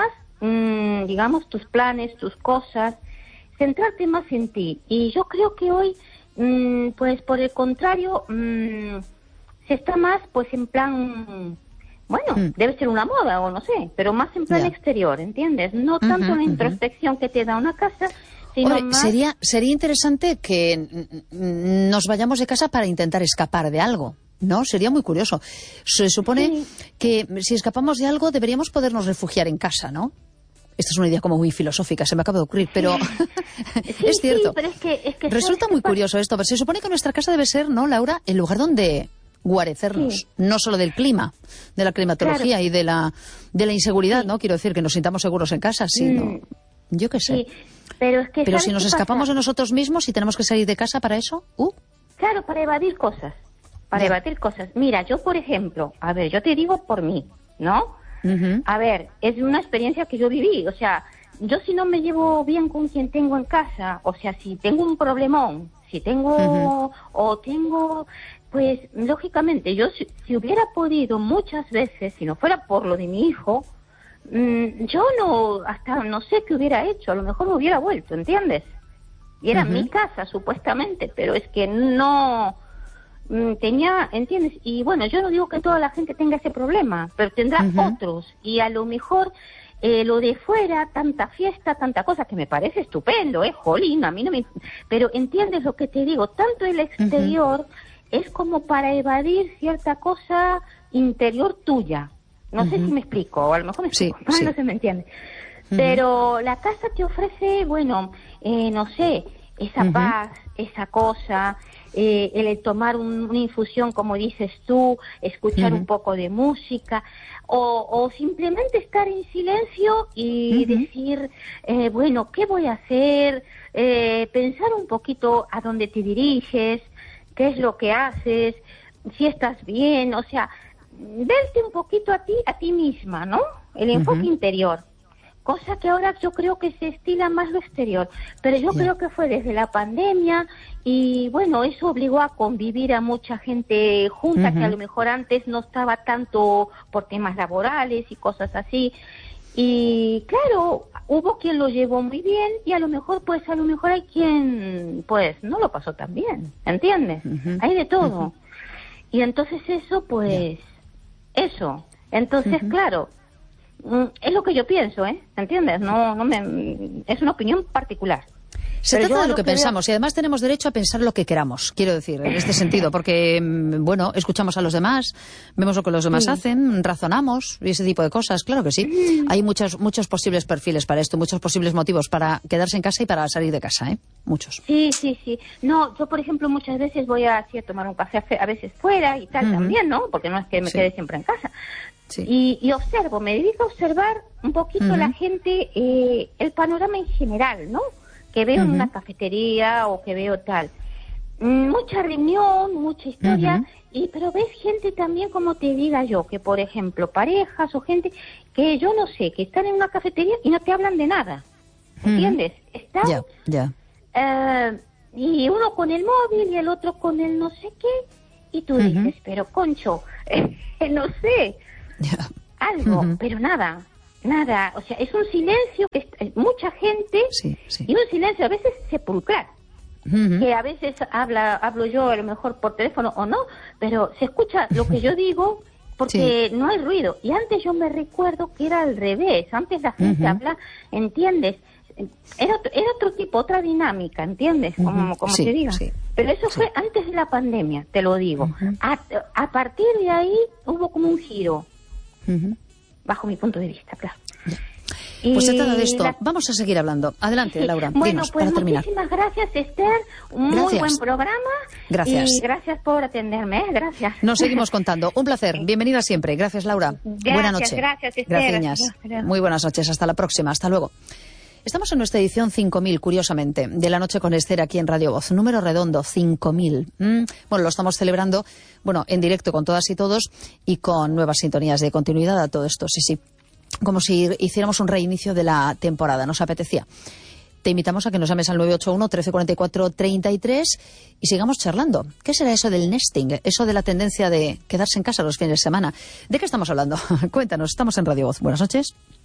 Speaker 5: mmm, digamos, tus planes, tus cosas, centrarte más en ti. Y yo creo que hoy, mmm, pues por el contrario, mmm, se está más pues en plan, bueno, mm. debe ser una moda o no sé, pero más en plan yeah. exterior, ¿entiendes? No tanto uh-huh, la introspección uh-huh. que te da una casa, sino
Speaker 1: Oye,
Speaker 5: más...
Speaker 1: sería, sería interesante que nos vayamos de casa para intentar escapar de algo, ¿no? Sería muy curioso. Se supone sí. que si escapamos de algo deberíamos podernos refugiar en casa, ¿no? Esta es una idea como muy filosófica, se me acaba de ocurrir, pero
Speaker 5: sí,
Speaker 1: es cierto.
Speaker 5: Sí, pero es que, es que
Speaker 1: resulta muy curioso esto, pero se supone que nuestra casa debe ser, ¿no, Laura?, el lugar donde guarecernos, sí. no solo del clima, de la climatología claro. y de la de la inseguridad, sí. ¿no? Quiero decir que nos sintamos seguros en casa, sino, mm. yo qué sé.
Speaker 5: Sí. Pero es que
Speaker 1: pero si nos escapamos
Speaker 5: pasa?
Speaker 1: de nosotros mismos y tenemos que salir de casa para eso, uh.
Speaker 5: Claro, para evadir cosas, para yeah. evadir cosas. Mira, yo por ejemplo, a ver, yo te digo por mí, ¿no? Uh-huh. A ver, es una experiencia que yo viví, o sea, yo si no me llevo bien con quien tengo en casa, o sea, si tengo un problemón, si tengo, uh-huh. o tengo, pues, lógicamente, yo si, si hubiera podido muchas veces, si no fuera por lo de mi hijo, mmm, yo no, hasta no sé qué hubiera hecho, a lo mejor me hubiera vuelto, ¿entiendes? Y era uh-huh. mi casa, supuestamente, pero es que no... tenía, ¿entiendes? Y bueno, yo no digo que toda la gente tenga ese problema, pero tendrá uh-huh. otros, y a lo mejor eh, lo de fuera, tanta fiesta, tanta cosa, que me parece estupendo, ¿eh? Jolín, a mí no me... Pero entiendes lo que te digo, tanto el exterior uh-huh. es como para evadir cierta cosa interior tuya. No uh-huh. sé si me explico, o a lo mejor me explico, sí, sí. no se me entiende. Uh-huh. Pero la casa te ofrece, bueno, eh, no sé, esa uh-huh. paz, esa cosa... Eh, el tomar un, una infusión, como dices tú, escuchar uh-huh. un poco de música, o, o simplemente estar en silencio y uh-huh. decir, eh, bueno, ¿qué voy a hacer? Eh, pensar un poquito a dónde te diriges, qué es lo que haces, si estás bien, o sea, verte un poquito a ti, a ti misma, ¿no? El enfoque uh-huh. interior. Cosa que ahora yo creo que se estila más lo exterior, pero yo yeah. creo que fue desde la pandemia y bueno, eso obligó a convivir a mucha gente junta uh-huh. que a lo mejor antes no estaba tanto por temas laborales y cosas así. Y claro, hubo quien lo llevó muy bien y a lo mejor pues a lo mejor hay quien pues no lo pasó tan bien, ¿entiendes? Uh-huh. Hay de todo. Uh-huh. Y entonces eso pues, yeah. eso. Entonces uh-huh. claro, es lo que yo pienso, ¿eh? ¿Entiendes? No, no me, es una opinión particular.
Speaker 1: Se Pero trata de lo que, que pensamos veo... y además tenemos derecho a pensar lo que queramos, quiero decir, en este sentido, porque, bueno, escuchamos a los demás, vemos lo que los demás sí. hacen, razonamos y ese tipo de cosas, claro que sí. Mm. Hay muchos, muchos posibles perfiles para esto, muchos posibles motivos para quedarse en casa y para salir de casa, ¿eh? Muchos.
Speaker 5: Sí, sí, sí. No, yo, por ejemplo, muchas veces voy a, así, a tomar un café a veces fuera y tal uh-huh. también, ¿no? Porque no es que me sí. quede siempre en casa. Sí. Y, y observo, me dedico a observar un poquito uh-huh. la gente, eh, el panorama en general, ¿no? Que veo uh-huh. en una cafetería o que veo tal. Mucha reunión, mucha historia, uh-huh. y pero ves gente también, como te diga yo, que por ejemplo, parejas o gente que yo no sé, que están en una cafetería y no te hablan de nada, ¿entiendes? Uh-huh. Están,
Speaker 1: yeah, yeah.
Speaker 5: Uh, y uno con el móvil y el otro con el no sé qué, y tú uh-huh. dices, pero concho, eh, no sé... Yeah. Algo, uh-huh. pero nada, nada, o sea, es un silencio, que es mucha gente
Speaker 1: sí, sí.
Speaker 5: y un silencio a veces sepulcral, uh-huh. que a veces habla, hablo yo a lo mejor por teléfono o no, pero se escucha lo que yo digo porque sí. no hay ruido. Y antes yo me recuerdo que era al revés, antes la gente uh-huh. habla, ¿entiendes? Era otro, era otro tipo, otra dinámica, ¿entiendes? Como, uh-huh. como
Speaker 1: sí,
Speaker 5: te diga.
Speaker 1: Sí.
Speaker 5: Pero eso
Speaker 1: sí.
Speaker 5: fue antes de la pandemia, te lo digo. Uh-huh. A, a partir de ahí hubo como un giro. Uh-huh. Bajo mi punto de vista, claro.
Speaker 1: Y pues se trata de esto. La... Vamos a seguir hablando. Adelante, sí. Laura.
Speaker 5: Bueno,
Speaker 1: dinos,
Speaker 5: pues
Speaker 1: para terminar.
Speaker 5: Muchísimas gracias, Esther. Un
Speaker 1: gracias.
Speaker 5: Muy buen programa.
Speaker 1: Gracias.
Speaker 5: Y gracias por atenderme. ¿eh? Gracias.
Speaker 1: Nos seguimos contando. Un placer. Bienvenida siempre. Gracias, Laura.
Speaker 5: Gracias,
Speaker 1: Buena noche.
Speaker 5: Gracias, Esther.
Speaker 1: Gracias. Muy buenas noches. Hasta la próxima. Hasta luego. Estamos en nuestra edición cinco mil, curiosamente, de La Noche con Esther aquí en Radio Voz. Número redondo, cinco mil. Mm, bueno, lo estamos celebrando, bueno, en directo con todas y todos y con nuevas sintonías de continuidad a todo esto, sí, sí. Como si hiciéramos un reinicio de la temporada, nos apetecía. Te invitamos a que nos llames al nueve ocho uno, trece cuarenta y cuatro, treinta y tres y sigamos charlando. ¿Qué será eso del nesting? Eso de la tendencia de quedarse en casa los fines de semana. ¿De qué estamos hablando? Cuéntanos, estamos en Radio Voz. Buenas noches.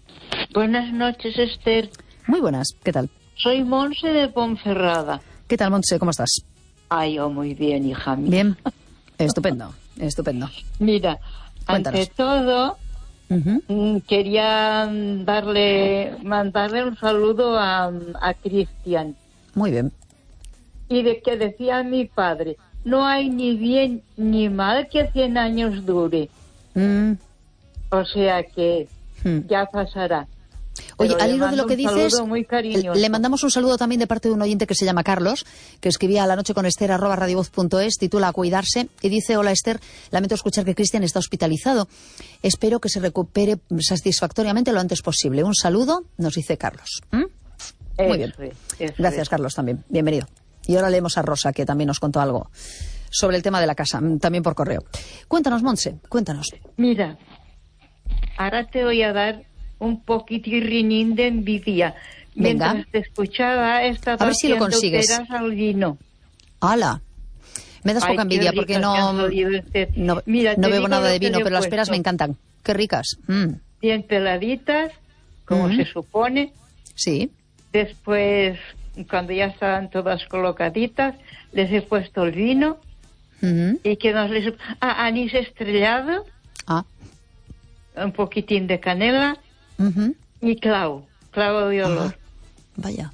Speaker 6: Buenas noches, Esther.
Speaker 1: Muy buenas, ¿qué tal?
Speaker 6: Soy Monse de Ponferrada.
Speaker 1: ¿Qué tal, Montse? ¿Cómo estás?
Speaker 6: Ay, yo muy bien, hija mía.
Speaker 1: Bien, estupendo, estupendo.
Speaker 6: Mira,
Speaker 1: Cuéntanos.
Speaker 6: ante todo, uh-huh. quería darle, mandarle un saludo a, a Cristian.
Speaker 1: Muy bien.
Speaker 6: Y de que decía mi padre, no hay ni bien ni mal que cien años dure.
Speaker 1: Mm.
Speaker 6: O sea que mm. ya pasará.
Speaker 1: Oye,
Speaker 6: Pero
Speaker 1: al hilo de lo que dices,
Speaker 6: muy
Speaker 1: le mandamos un saludo también de parte de un oyente que se llama Carlos, que escribía a la noche con Esther arroba radiovoz punto es, titula A cuidarse, y dice: hola Esther, lamento escuchar que Cristian está hospitalizado. Espero que se recupere satisfactoriamente lo antes posible. Un saludo, nos dice Carlos. ¿Mm? Muy bien.
Speaker 6: Es,
Speaker 1: Gracias,
Speaker 6: es.
Speaker 1: Carlos, también. Bienvenido. Y ahora leemos a Rosa, que también nos contó algo sobre el tema de la casa, también por correo. Cuéntanos, Montse, cuéntanos.
Speaker 6: Mira, ahora te voy a dar un poquitirrinín de envidia.
Speaker 1: Venga.
Speaker 6: Mientras te escuchaba, estaba
Speaker 1: a ver si lo consigues.
Speaker 6: peras al vino.
Speaker 1: ¡Hala! Me das
Speaker 6: Ay,
Speaker 1: poca envidia porque no, no,
Speaker 6: Mira,
Speaker 1: no bebo nada de
Speaker 6: que
Speaker 1: vino, pero las
Speaker 6: puesto.
Speaker 1: peras me encantan. ¡Qué ricas! Mm.
Speaker 6: Bien peladitas, como
Speaker 1: Mm.
Speaker 6: se supone.
Speaker 1: Sí.
Speaker 6: Después, cuando ya estaban todas colocaditas, les he puesto el vino.
Speaker 1: Mm-hmm.
Speaker 6: Y que nos les... Ah, anís estrellado.
Speaker 1: Ah.
Speaker 6: Un poquitín de canela.
Speaker 1: Mm-hmm.
Speaker 6: Y clavo, clavo de olor.
Speaker 1: Ah, vaya.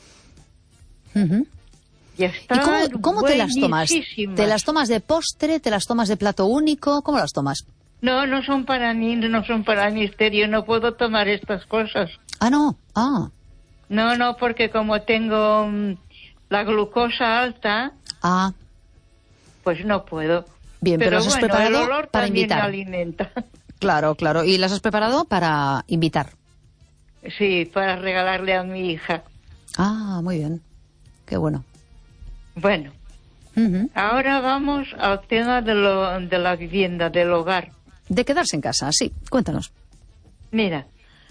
Speaker 1: Mm-hmm.
Speaker 6: Y,
Speaker 1: ¿Y cómo, cómo te las tomas? ¿Te las tomas de postre? ¿Te las tomas de plato único? ¿Cómo las tomas?
Speaker 6: No, no son para mí, no son para misterio. No puedo tomar estas cosas.
Speaker 1: Ah, no. Ah.
Speaker 6: No, no, porque como tengo um, la glucosa alta,
Speaker 1: ah.
Speaker 6: pues no puedo.
Speaker 1: Bien, pero,
Speaker 6: pero
Speaker 1: las has
Speaker 6: bueno,
Speaker 1: preparado
Speaker 6: el olor
Speaker 1: para
Speaker 6: también
Speaker 1: invitar.
Speaker 6: me alimenta.
Speaker 1: Claro, claro. ¿Y las has preparado para invitar?
Speaker 6: Sí, para regalarle a mi hija.
Speaker 1: Ah, muy bien. Qué bueno.
Speaker 6: Bueno,
Speaker 1: uh-huh.
Speaker 6: Ahora vamos al tema de, lo, de la vivienda, del hogar.
Speaker 1: De quedarse en casa, sí. Cuéntanos.
Speaker 6: Mira,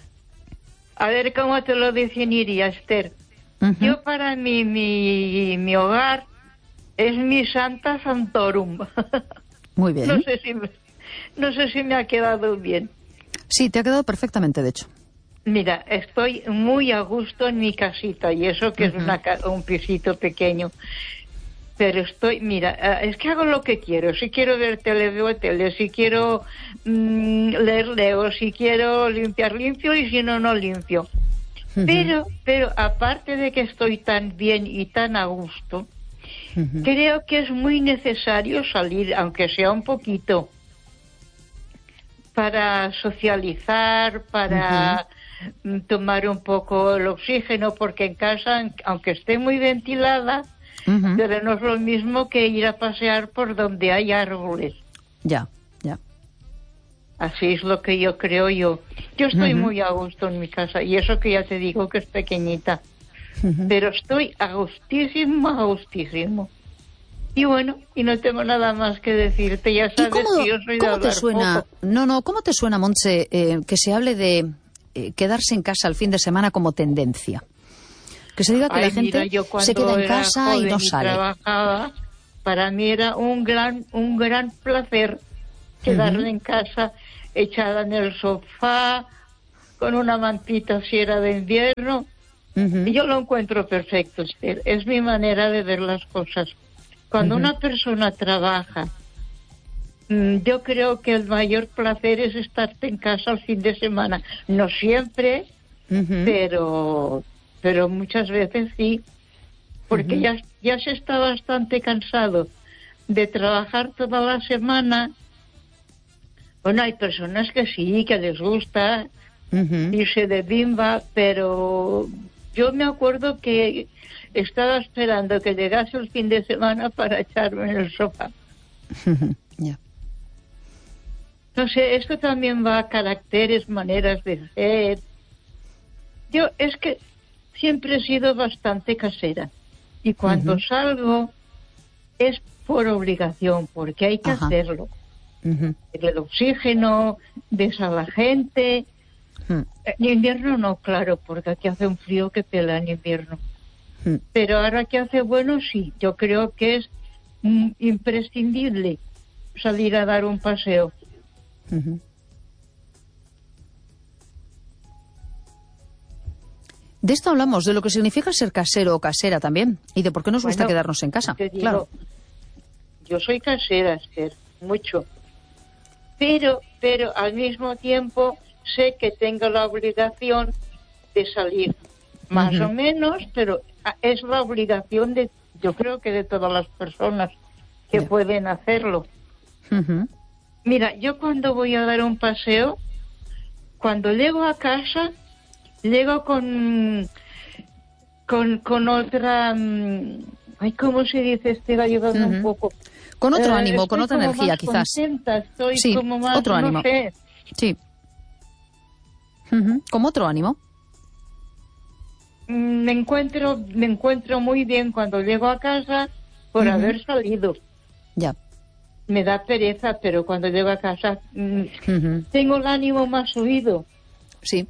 Speaker 6: a ver cómo te lo definiría, Esther. Uh-huh. Yo para mí, mi, mi hogar es mi Santa Santorum.
Speaker 1: Muy bien.
Speaker 6: No sé si me, no sé si me ha quedado bien.
Speaker 1: Sí, te ha quedado perfectamente, de hecho.
Speaker 6: Mira, estoy muy a gusto en mi casita, y eso que uh-huh. es una, un pisito pequeño. Pero estoy, mira, es que hago lo que quiero. Si quiero ver tele, veo tele. Si quiero mmm, leer, leo. Si quiero limpiar, limpio. Y si no, no limpio. Uh-huh. Pero, pero aparte de que estoy tan bien y tan a gusto, uh-huh. creo que es muy necesario salir, aunque sea un poquito, para socializar, para uh-huh. tomar un poco el oxígeno, porque en casa, aunque esté muy ventilada, uh-huh. pero no es lo mismo que ir a pasear por donde hay árboles.
Speaker 1: Ya, ya.
Speaker 6: Así es lo que yo creo yo. Yo estoy uh-huh. muy a gusto en mi casa, y eso que ya te digo que es pequeñita. Uh-huh. Pero estoy a gustísimo, a gustísimo. Y bueno, y no tengo nada más que decirte, ya sabes
Speaker 1: cómo,
Speaker 6: que yo soy de
Speaker 1: ¿cómo
Speaker 6: hablar
Speaker 1: te suena?
Speaker 6: poco.
Speaker 1: No, no, ¿cómo te suena, Montse, eh, que se hable de eh, quedarse en casa el fin de semana como tendencia? Que se diga que
Speaker 6: Ay,
Speaker 1: la gente
Speaker 6: mira, yo
Speaker 1: se queda en casa y no
Speaker 6: y
Speaker 1: sale.
Speaker 6: Trabajaba, para mí era un gran, un gran placer quedarme uh-huh. en casa, echada en el sofá, con una mantita si era de invierno. Uh-huh. Y yo lo encuentro perfecto, Esther. Es mi manera de ver las cosas. Cuando uh-huh. una persona trabaja, yo creo que el mayor placer es estarte en casa el fin de semana. No siempre, uh-huh. pero pero muchas veces sí, porque uh-huh. ya, ya se está bastante cansado de trabajar toda la semana. Bueno, hay personas que sí, que les gusta uh-huh. irse de bimba, pero yo me acuerdo que estaba esperando que llegase el fin de semana para echarme en el sofá.
Speaker 1: Yeah.
Speaker 6: No sé, esto también va a caracteres, maneras de ser. Yo es que siempre he sido bastante casera. Y cuando uh-huh. salgo es por obligación, porque hay que uh-huh. hacerlo. Uh-huh. El oxígeno, ves a la gente. Uh-huh. En invierno no, claro, porque aquí hace un frío que pela en invierno. Uh-huh. Pero ahora que hace bueno, sí. Yo creo que es mm, imprescindible salir a dar un paseo.
Speaker 1: Uh-huh. De esto hablamos, de lo que significa ser casero o casera también, y de por qué nos gusta
Speaker 6: Bueno,
Speaker 1: quedarnos en casa.
Speaker 6: te digo,
Speaker 1: Claro.
Speaker 6: Yo soy casera, Esther, mucho. Pero, pero al mismo tiempo sé que tengo la obligación de salir. Más
Speaker 1: Ujú.
Speaker 6: o menos, pero es la obligación de, yo creo que de todas las personas que
Speaker 1: Ya.
Speaker 6: pueden hacerlo.
Speaker 1: Ujú.
Speaker 6: Mira, yo cuando voy a dar un paseo, cuando llego a casa, llego con con, con otra... mm, Ay, ¿cómo se dice? Estoy ayudando
Speaker 1: Ujú.
Speaker 6: un poco.
Speaker 1: Con otro
Speaker 6: Eh,
Speaker 1: ánimo, con
Speaker 6: estoy
Speaker 1: otra
Speaker 6: como
Speaker 1: energía,
Speaker 6: más
Speaker 1: quizás.
Speaker 6: contenta, estoy
Speaker 1: Sí,
Speaker 6: como más,
Speaker 1: otro
Speaker 6: no
Speaker 1: ánimo.
Speaker 6: sé.
Speaker 1: Sí. Ujú. Como otro ánimo.
Speaker 6: Mm, Me encuentro, me encuentro muy bien cuando llego a casa por
Speaker 1: Ujú.
Speaker 6: haber salido.
Speaker 1: Ya.
Speaker 6: Me da pereza, pero cuando llego a casa mm,
Speaker 1: Ujú.
Speaker 6: tengo el ánimo más subido.
Speaker 1: Sí.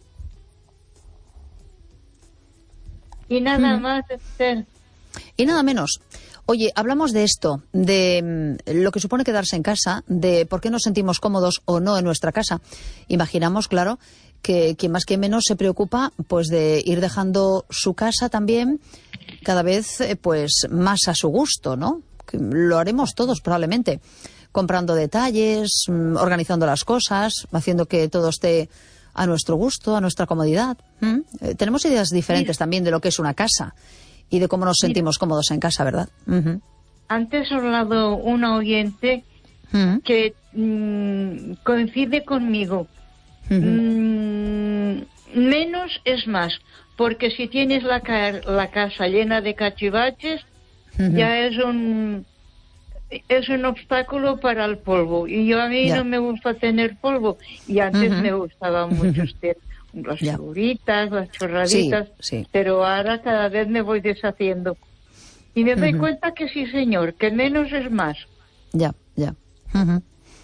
Speaker 6: Y nada
Speaker 1: Ujú.
Speaker 6: más, Esther.
Speaker 1: Y nada menos. Oye, hablamos de esto, de mm, lo que supone quedarse en casa, de por qué nos sentimos cómodos o no en nuestra casa. Imaginamos, claro, que quien más que menos se preocupa pues de ir dejando su casa también cada vez eh, pues más a su gusto, ¿no? Que lo haremos todos probablemente, comprando detalles, mm, organizando las cosas, haciendo que todo esté a nuestro gusto, a nuestra comodidad. ¿Mm? Eh, tenemos ideas diferentes
Speaker 6: Mira.
Speaker 1: también de lo que es una casa y de cómo nos sentimos cómodos en casa, ¿verdad? Ujú.
Speaker 6: Antes ha hablado una oyente
Speaker 1: Ujú.
Speaker 6: que mm, coincide conmigo.
Speaker 1: Ujú.
Speaker 6: Mm, menos es más, porque si tienes la, ca- la casa llena de cachivaches,
Speaker 1: Ujú.
Speaker 6: ya es un es un obstáculo para el polvo. Y yo a mí
Speaker 1: Ya.
Speaker 6: no me gusta tener polvo. Y antes
Speaker 1: Ujú.
Speaker 6: me gustaba mucho usted las
Speaker 1: Ya.
Speaker 6: figuritas, las chorraditas,
Speaker 1: Sí, sí.
Speaker 6: pero ahora cada vez me voy deshaciendo. Y me doy
Speaker 1: Ujú.
Speaker 6: cuenta que sí, señor, que menos es más.
Speaker 1: Ya, ya. Ujú.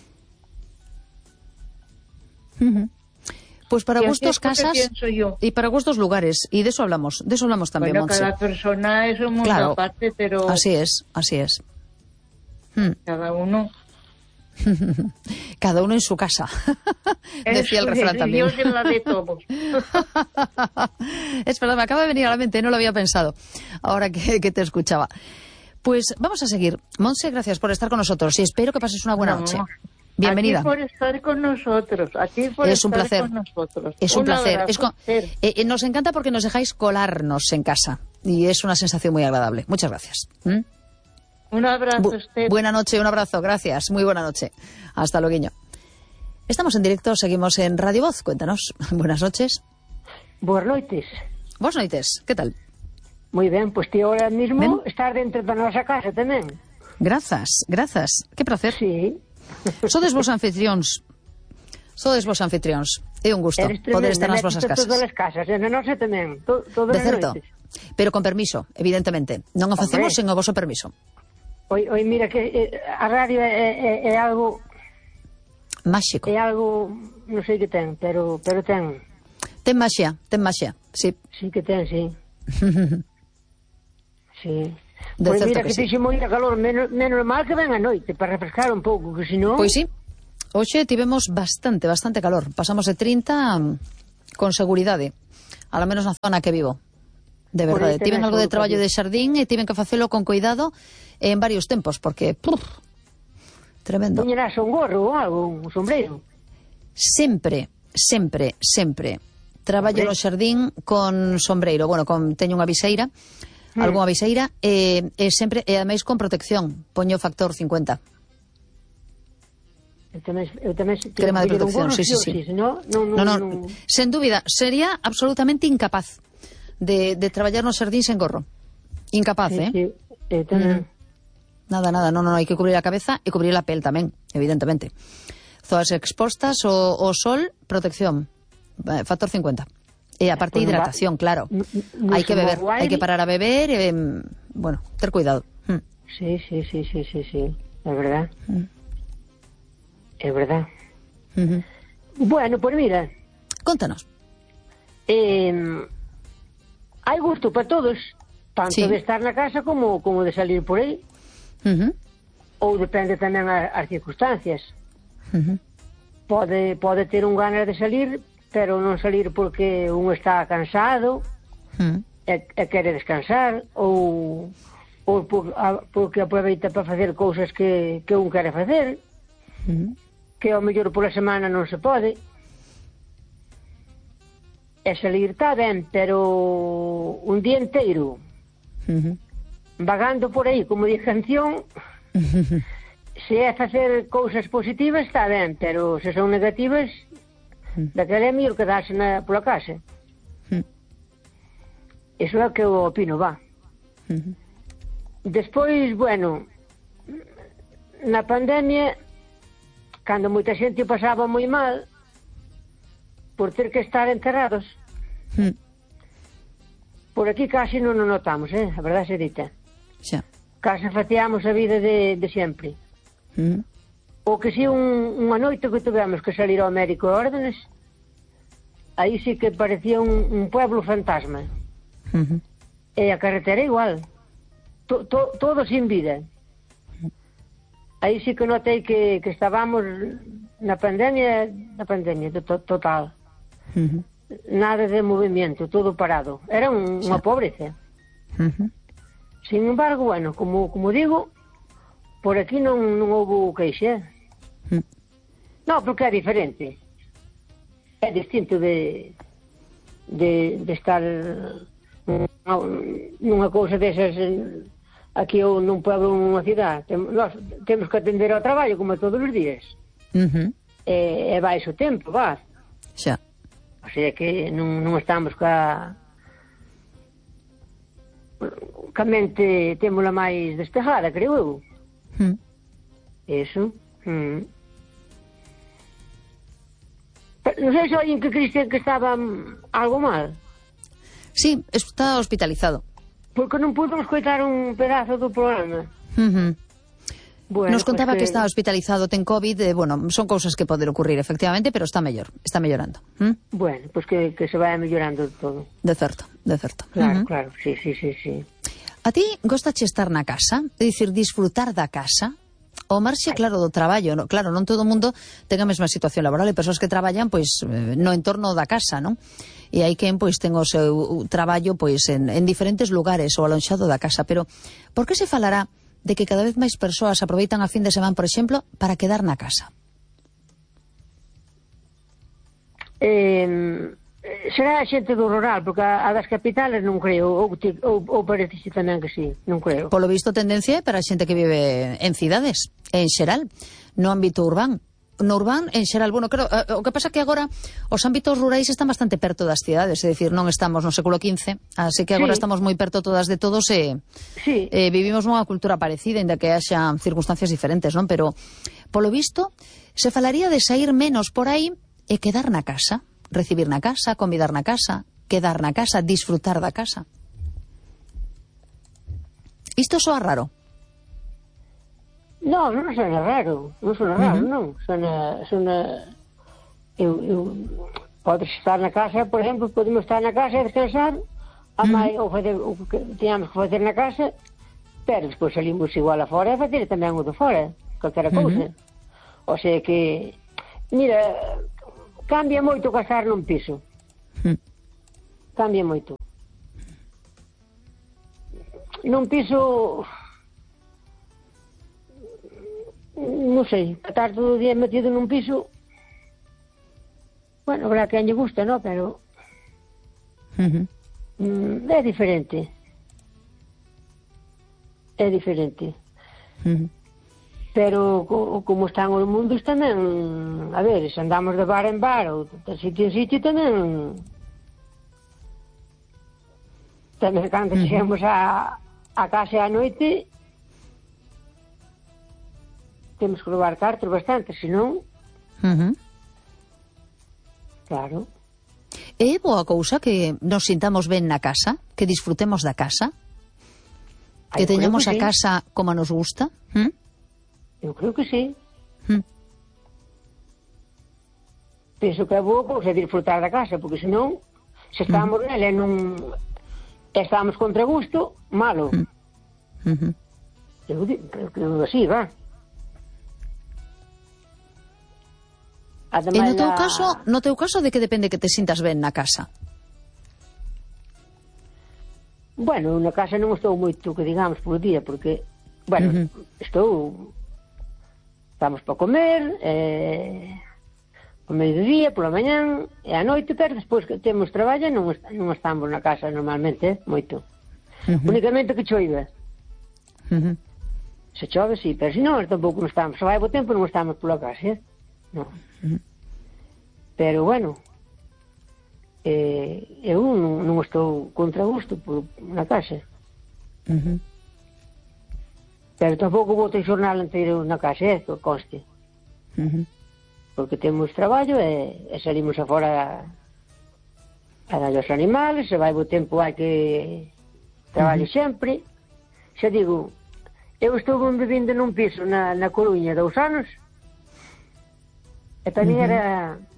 Speaker 1: Ujú. Pues para
Speaker 6: Y así
Speaker 1: gustos
Speaker 6: es lo que
Speaker 1: casas
Speaker 6: pienso yo.
Speaker 1: y para gustos lugares. Y de eso hablamos, de eso hablamos también,
Speaker 6: Bueno,
Speaker 1: Montse.
Speaker 6: cada persona es un mundo
Speaker 1: Claro.
Speaker 6: aparte, pero
Speaker 1: Así es, así es. Mm.
Speaker 6: cada uno...
Speaker 1: Cada uno en su casa. Decía el
Speaker 6: es-
Speaker 1: refrán también.
Speaker 6: Dios es la de todos.
Speaker 1: Es verdad, me acaba de venir a la mente, no lo había pensado, ahora que, que te escuchaba. Pues vamos a seguir. Monse, gracias por estar con nosotros y espero que pases una buena
Speaker 6: No,
Speaker 1: noche.
Speaker 6: A
Speaker 1: Bienvenida.
Speaker 6: ti por estar con nosotros. A ti por
Speaker 1: Es un
Speaker 6: estar
Speaker 1: placer.
Speaker 6: con nosotros.
Speaker 1: Es un, placer.
Speaker 6: abrazo,
Speaker 1: Es co-
Speaker 6: Esther.
Speaker 1: eh, eh, nos encanta porque nos dejáis colarnos en casa y es una sensación muy agradable. Muchas gracias. ¿Mm?
Speaker 6: Un abrazo,
Speaker 1: Bu-
Speaker 6: Esther.
Speaker 1: buena noche, un abrazo, gracias. Muy buena noche. Hasta luego. Estamos en directo, seguimos en Radio Voz. Cuéntanos. Buenas noches.
Speaker 2: Boas noites.
Speaker 1: Buenas noites. ¿Qué tal?
Speaker 2: Moi ben, pois ti ahora mismo
Speaker 1: Ben.
Speaker 2: estar dentro da nosa casa tamén.
Speaker 1: Grazas, grazas. Qué placer.
Speaker 2: Sí.
Speaker 1: Sodes vos anfitrións. Sodes vos anfitrións. É un gusto
Speaker 2: Eres
Speaker 1: poder
Speaker 2: tremenda,
Speaker 1: estar nas
Speaker 2: metes
Speaker 1: vosas casas.
Speaker 2: todas as casas, e na nosa tamén, to, todas
Speaker 1: De
Speaker 2: as
Speaker 1: certo.
Speaker 2: noites.
Speaker 1: Pero con permiso, evidentemente. Non o facemos
Speaker 2: Hombre.
Speaker 1: sen o voso permiso.
Speaker 2: Oi, oi, mira que eh, a radio é, é, é algo
Speaker 1: Máxico.
Speaker 2: é algo, non sei que ten, pero pero ten,
Speaker 1: Ten maxia, ten maxia. Sí.
Speaker 2: sí que ten, sí. Sí.
Speaker 1: De
Speaker 2: Pois
Speaker 1: certo
Speaker 2: mira
Speaker 1: que
Speaker 2: que,
Speaker 1: sí.
Speaker 2: fixe moita calor, menos, menos mal que ven a noite para refrescar un pouco, que senón
Speaker 1: Pois sí. Hoxe tivemos bastante, bastante calor. Pasamos de trinta mm, con seguridade. A lo menos na zona que vivo. De
Speaker 2: Por
Speaker 1: verdade.
Speaker 2: aí
Speaker 1: Tiven
Speaker 2: tenés
Speaker 1: algo de
Speaker 2: o
Speaker 1: traballo
Speaker 2: cambio.
Speaker 1: de xardín e tiven que facelo con cuidado en varios tempos, porque... Puf, tremendo.
Speaker 2: poñerás un gorro ou algo, un sombreiro.
Speaker 1: Sempre, sempre, sempre traballo
Speaker 2: Hombre.
Speaker 1: no xardín con sombreiro. Bueno, con, teño unha viseira,
Speaker 2: Mm.
Speaker 1: algunha viseira, e, e sempre, e ademais con protección. Poño factor cincuenta.
Speaker 2: Eu tamén, eu tamén
Speaker 1: Crema de
Speaker 2: teño que
Speaker 1: protección,
Speaker 2: poñer un gorro,
Speaker 1: sí, sí, sí.
Speaker 2: senón, non,
Speaker 1: No,
Speaker 2: non,
Speaker 1: no,
Speaker 2: non,
Speaker 1: sen dúbida, sería absolutamente incapaz de, de traballar no xardín sen gorro. Incapaz,
Speaker 2: sí,
Speaker 1: eh?
Speaker 2: sí, eu tamén.
Speaker 1: Nada, nada, no, no, no, hai que cubrir a cabeza e cubrir a pel tamén, evidentemente. Zonas expostas o, o sol, protección, eh, factor cincuenta. E aparte
Speaker 2: Pues non va-
Speaker 1: hidratación, claro.
Speaker 2: non- non
Speaker 1: Hai que
Speaker 2: se
Speaker 1: beber,
Speaker 2: move o
Speaker 1: hai que
Speaker 2: aire.
Speaker 1: parar a beber, e, bueno, ter cuidado. Mm.
Speaker 2: Sí, sí, sí, sí, sí, sí, é verdad.
Speaker 1: Mm.
Speaker 2: É verdad.
Speaker 1: Ujú.
Speaker 2: Bueno, pues mira,
Speaker 1: Contanos.
Speaker 2: eh, hai gusto para todos, tanto
Speaker 1: Sí.
Speaker 2: de estar na casa como como de salir por aí,
Speaker 1: Ujú,
Speaker 2: ou depende tamén a- as circunstancias.
Speaker 1: ujú.
Speaker 2: Pode pode ter un ganas de salir, pero non salir porque un está cansado,
Speaker 1: mm.
Speaker 3: e, e quere descansar, ou, ou por, a, porque aproveita para facer cousas que, que un quere facer,
Speaker 1: Mm.
Speaker 3: que ao mellor pola semana non se pode. E salir está ben, pero un día inteiro
Speaker 1: Mm-hmm.
Speaker 3: vagando por aí, como di canción, se é facer cousas positivas está ben, pero se son negativas, daquela é mellor quedarse na, pola casa.
Speaker 1: Mm.
Speaker 3: Iso é o que eu opino, va.
Speaker 1: Mm-hmm.
Speaker 3: Despois, bueno, na pandemia, cando moita xente o pasaba moi mal por ter que estar encerrados,
Speaker 1: Mm.
Speaker 3: por aquí casi non o notamos, eh? A verdade se dita.
Speaker 1: Xa.
Speaker 3: Casi facíamos a vida de, de sempre.
Speaker 1: Mm.
Speaker 3: O que si un, unha noite que tivemos que salir ao médico de órdenes, aí sí que parecía un, un pueblo fantasma.
Speaker 1: Mm-hmm.
Speaker 3: E a carretera igual. To, to, todo sin vida. Aí sí que notei que, que estábamos na pandemia, na pandemia to, total.
Speaker 1: Mm-hmm.
Speaker 3: Nada de movimiento, todo parado. Era un,
Speaker 1: Sí.
Speaker 3: unha pobreza.
Speaker 1: Mm-hmm.
Speaker 3: Sin embargo, bueno, como, como digo, por aquí non, non houve queixa.
Speaker 1: Mm.
Speaker 3: Non, porque é diferente. É distinto de, de, de estar nunha cousa desas aquí ou nun pueblo ou nunha cidade. Tem, nós temos que atender ao traballo como todos os días.
Speaker 1: Mm-hmm.
Speaker 3: E, e vai o tempo, va.
Speaker 1: Xa.
Speaker 3: O sea que non, non estamos ca... ca mente témola máis despejada, creo eu.
Speaker 1: Mm.
Speaker 3: Eso. Mm. Pero non sei se alguén que Cristian que estaba mm, algo mal.
Speaker 1: Sí, está hospitalizado.
Speaker 3: Porque non pudo escoitar un pedazo do programa.
Speaker 1: Mm-hmm.
Speaker 3: Bueno,
Speaker 1: Nos contaba
Speaker 3: pues
Speaker 1: que... que está hospitalizado, ten COVID, eh, bueno, son cousas que poden ocurrir efectivamente, pero está mellor, está mellorando. ¿Mm?
Speaker 3: Bueno, pues que, que se vaya mellorando todo.
Speaker 1: De certo, de certo.
Speaker 3: Claro,
Speaker 1: Uh-huh.
Speaker 3: claro, sí, sí, sí, sí.
Speaker 1: A ti gostache estar na casa? É dicir, disfrutar da casa? O marxe, claro, do traballo, no, claro, non todo o mundo ten a mesma situación laboral, e persoas que traballan, pois, eh, no entorno da casa, non? E hai quen, pois, ten o seu traballo, pois, en, en diferentes lugares ou alonxado da casa, pero por que se falará de que cada vez máis persoas aproveitan a fin de semana, por exemplo, para quedar na casa?
Speaker 3: Eh, será a xente do rural, porque a, a das capitales non creo, ou, ti, ou, ou parece tamén que sí, non creo.
Speaker 1: Polo visto, tendencia é para a xente que vive en cidades, en xeral, no ámbito urbán. No urbán, en xeral, bueno, creo, o que pasa que agora os ámbitos rurais están bastante perto das cidades, é dicir, non estamos no século quince, así que agora
Speaker 3: Sí.
Speaker 1: estamos moi perto todas de todos e
Speaker 3: Sí.
Speaker 1: eh, vivimos nunha cultura parecida, ainda que haxa circunstancias diferentes, non? Pero, polo visto, se falaría de sair menos por aí e quedar na casa, recibir na casa, convidar na casa, quedar na casa, disfrutar da casa. Isto soa raro.
Speaker 3: Non, non sona raro, non sona raro,
Speaker 1: Uh-huh.
Speaker 3: non. Sona, sona... Eu, eu... Podes estar na casa, por exemplo, podemos estar na casa e descansar, a mai, ou fazer o que teñamos que fazer na casa, pero despois salimos igual a fora e fazer tamén o de fora, calquera cousa. O sea que, mira, cambia moito casar nun piso.
Speaker 1: Mm.
Speaker 3: Cambia moito. Nun piso... Non sei, estar todo o día metido nun piso, bueno, habrá que a lle gusta, ¿no? Pero
Speaker 1: Uh-huh.
Speaker 3: mm, é diferente. É diferente.
Speaker 1: Uh-huh.
Speaker 3: Pero co, como están os mundos tamén, a ver, se andamos de bar en bar ou de sitio en sitio tamén tamén cando
Speaker 1: Uh-huh.
Speaker 3: chegamos a, a casa a noite temos que levar cartos bastante, senón,
Speaker 1: Uh-huh.
Speaker 3: claro.
Speaker 1: É boa cousa que nos sintamos ben na casa, que disfrutemos da casa, que
Speaker 3: Ai, eu
Speaker 1: teñamos
Speaker 3: creo
Speaker 1: a
Speaker 3: que sí.
Speaker 1: casa como nos gusta. ¿Mm?
Speaker 3: Eu creo que sí.
Speaker 1: Mm.
Speaker 3: Penso que é boa cousa disfrutar da casa, porque senón, se estamos mm. nela e non estamos contra gusto, malo.
Speaker 1: Mm. Uh-huh.
Speaker 3: Eu di- creo que así, va.
Speaker 1: E no teu
Speaker 3: la-
Speaker 1: caso, no teu caso de que depende que te sintas ben na casa?
Speaker 2: Bueno, na casa non estou moito, que digamos, por día, porque, bueno, uh -huh. estou... Estamos para comer, eh, o mediodía, pola mañán, e a noite, pero despois que temos traballo, non, est non estamos na casa normalmente, eh, moito. Uh -huh. Únicamente que choive. Uh -huh. Se chove, sí, pero se non, tampouco non estamos. Se vai bo tempo, non estamos pola casa, eh? Non. Uh -huh. Pero, bueno, eh, eu non, non estou contra gusto por, na casa. Uh -huh. Pero tampouco vou ter xornal inteiro na casa, eh, que conste. Uh -huh. Porque temos traballo e, e salimos afora a dar os animales, se vai bo tempo hai que traballo uh -huh. sempre. Xa digo, eu estou vivindo nun piso na, na Coruña dous anos e para uh -huh. mí era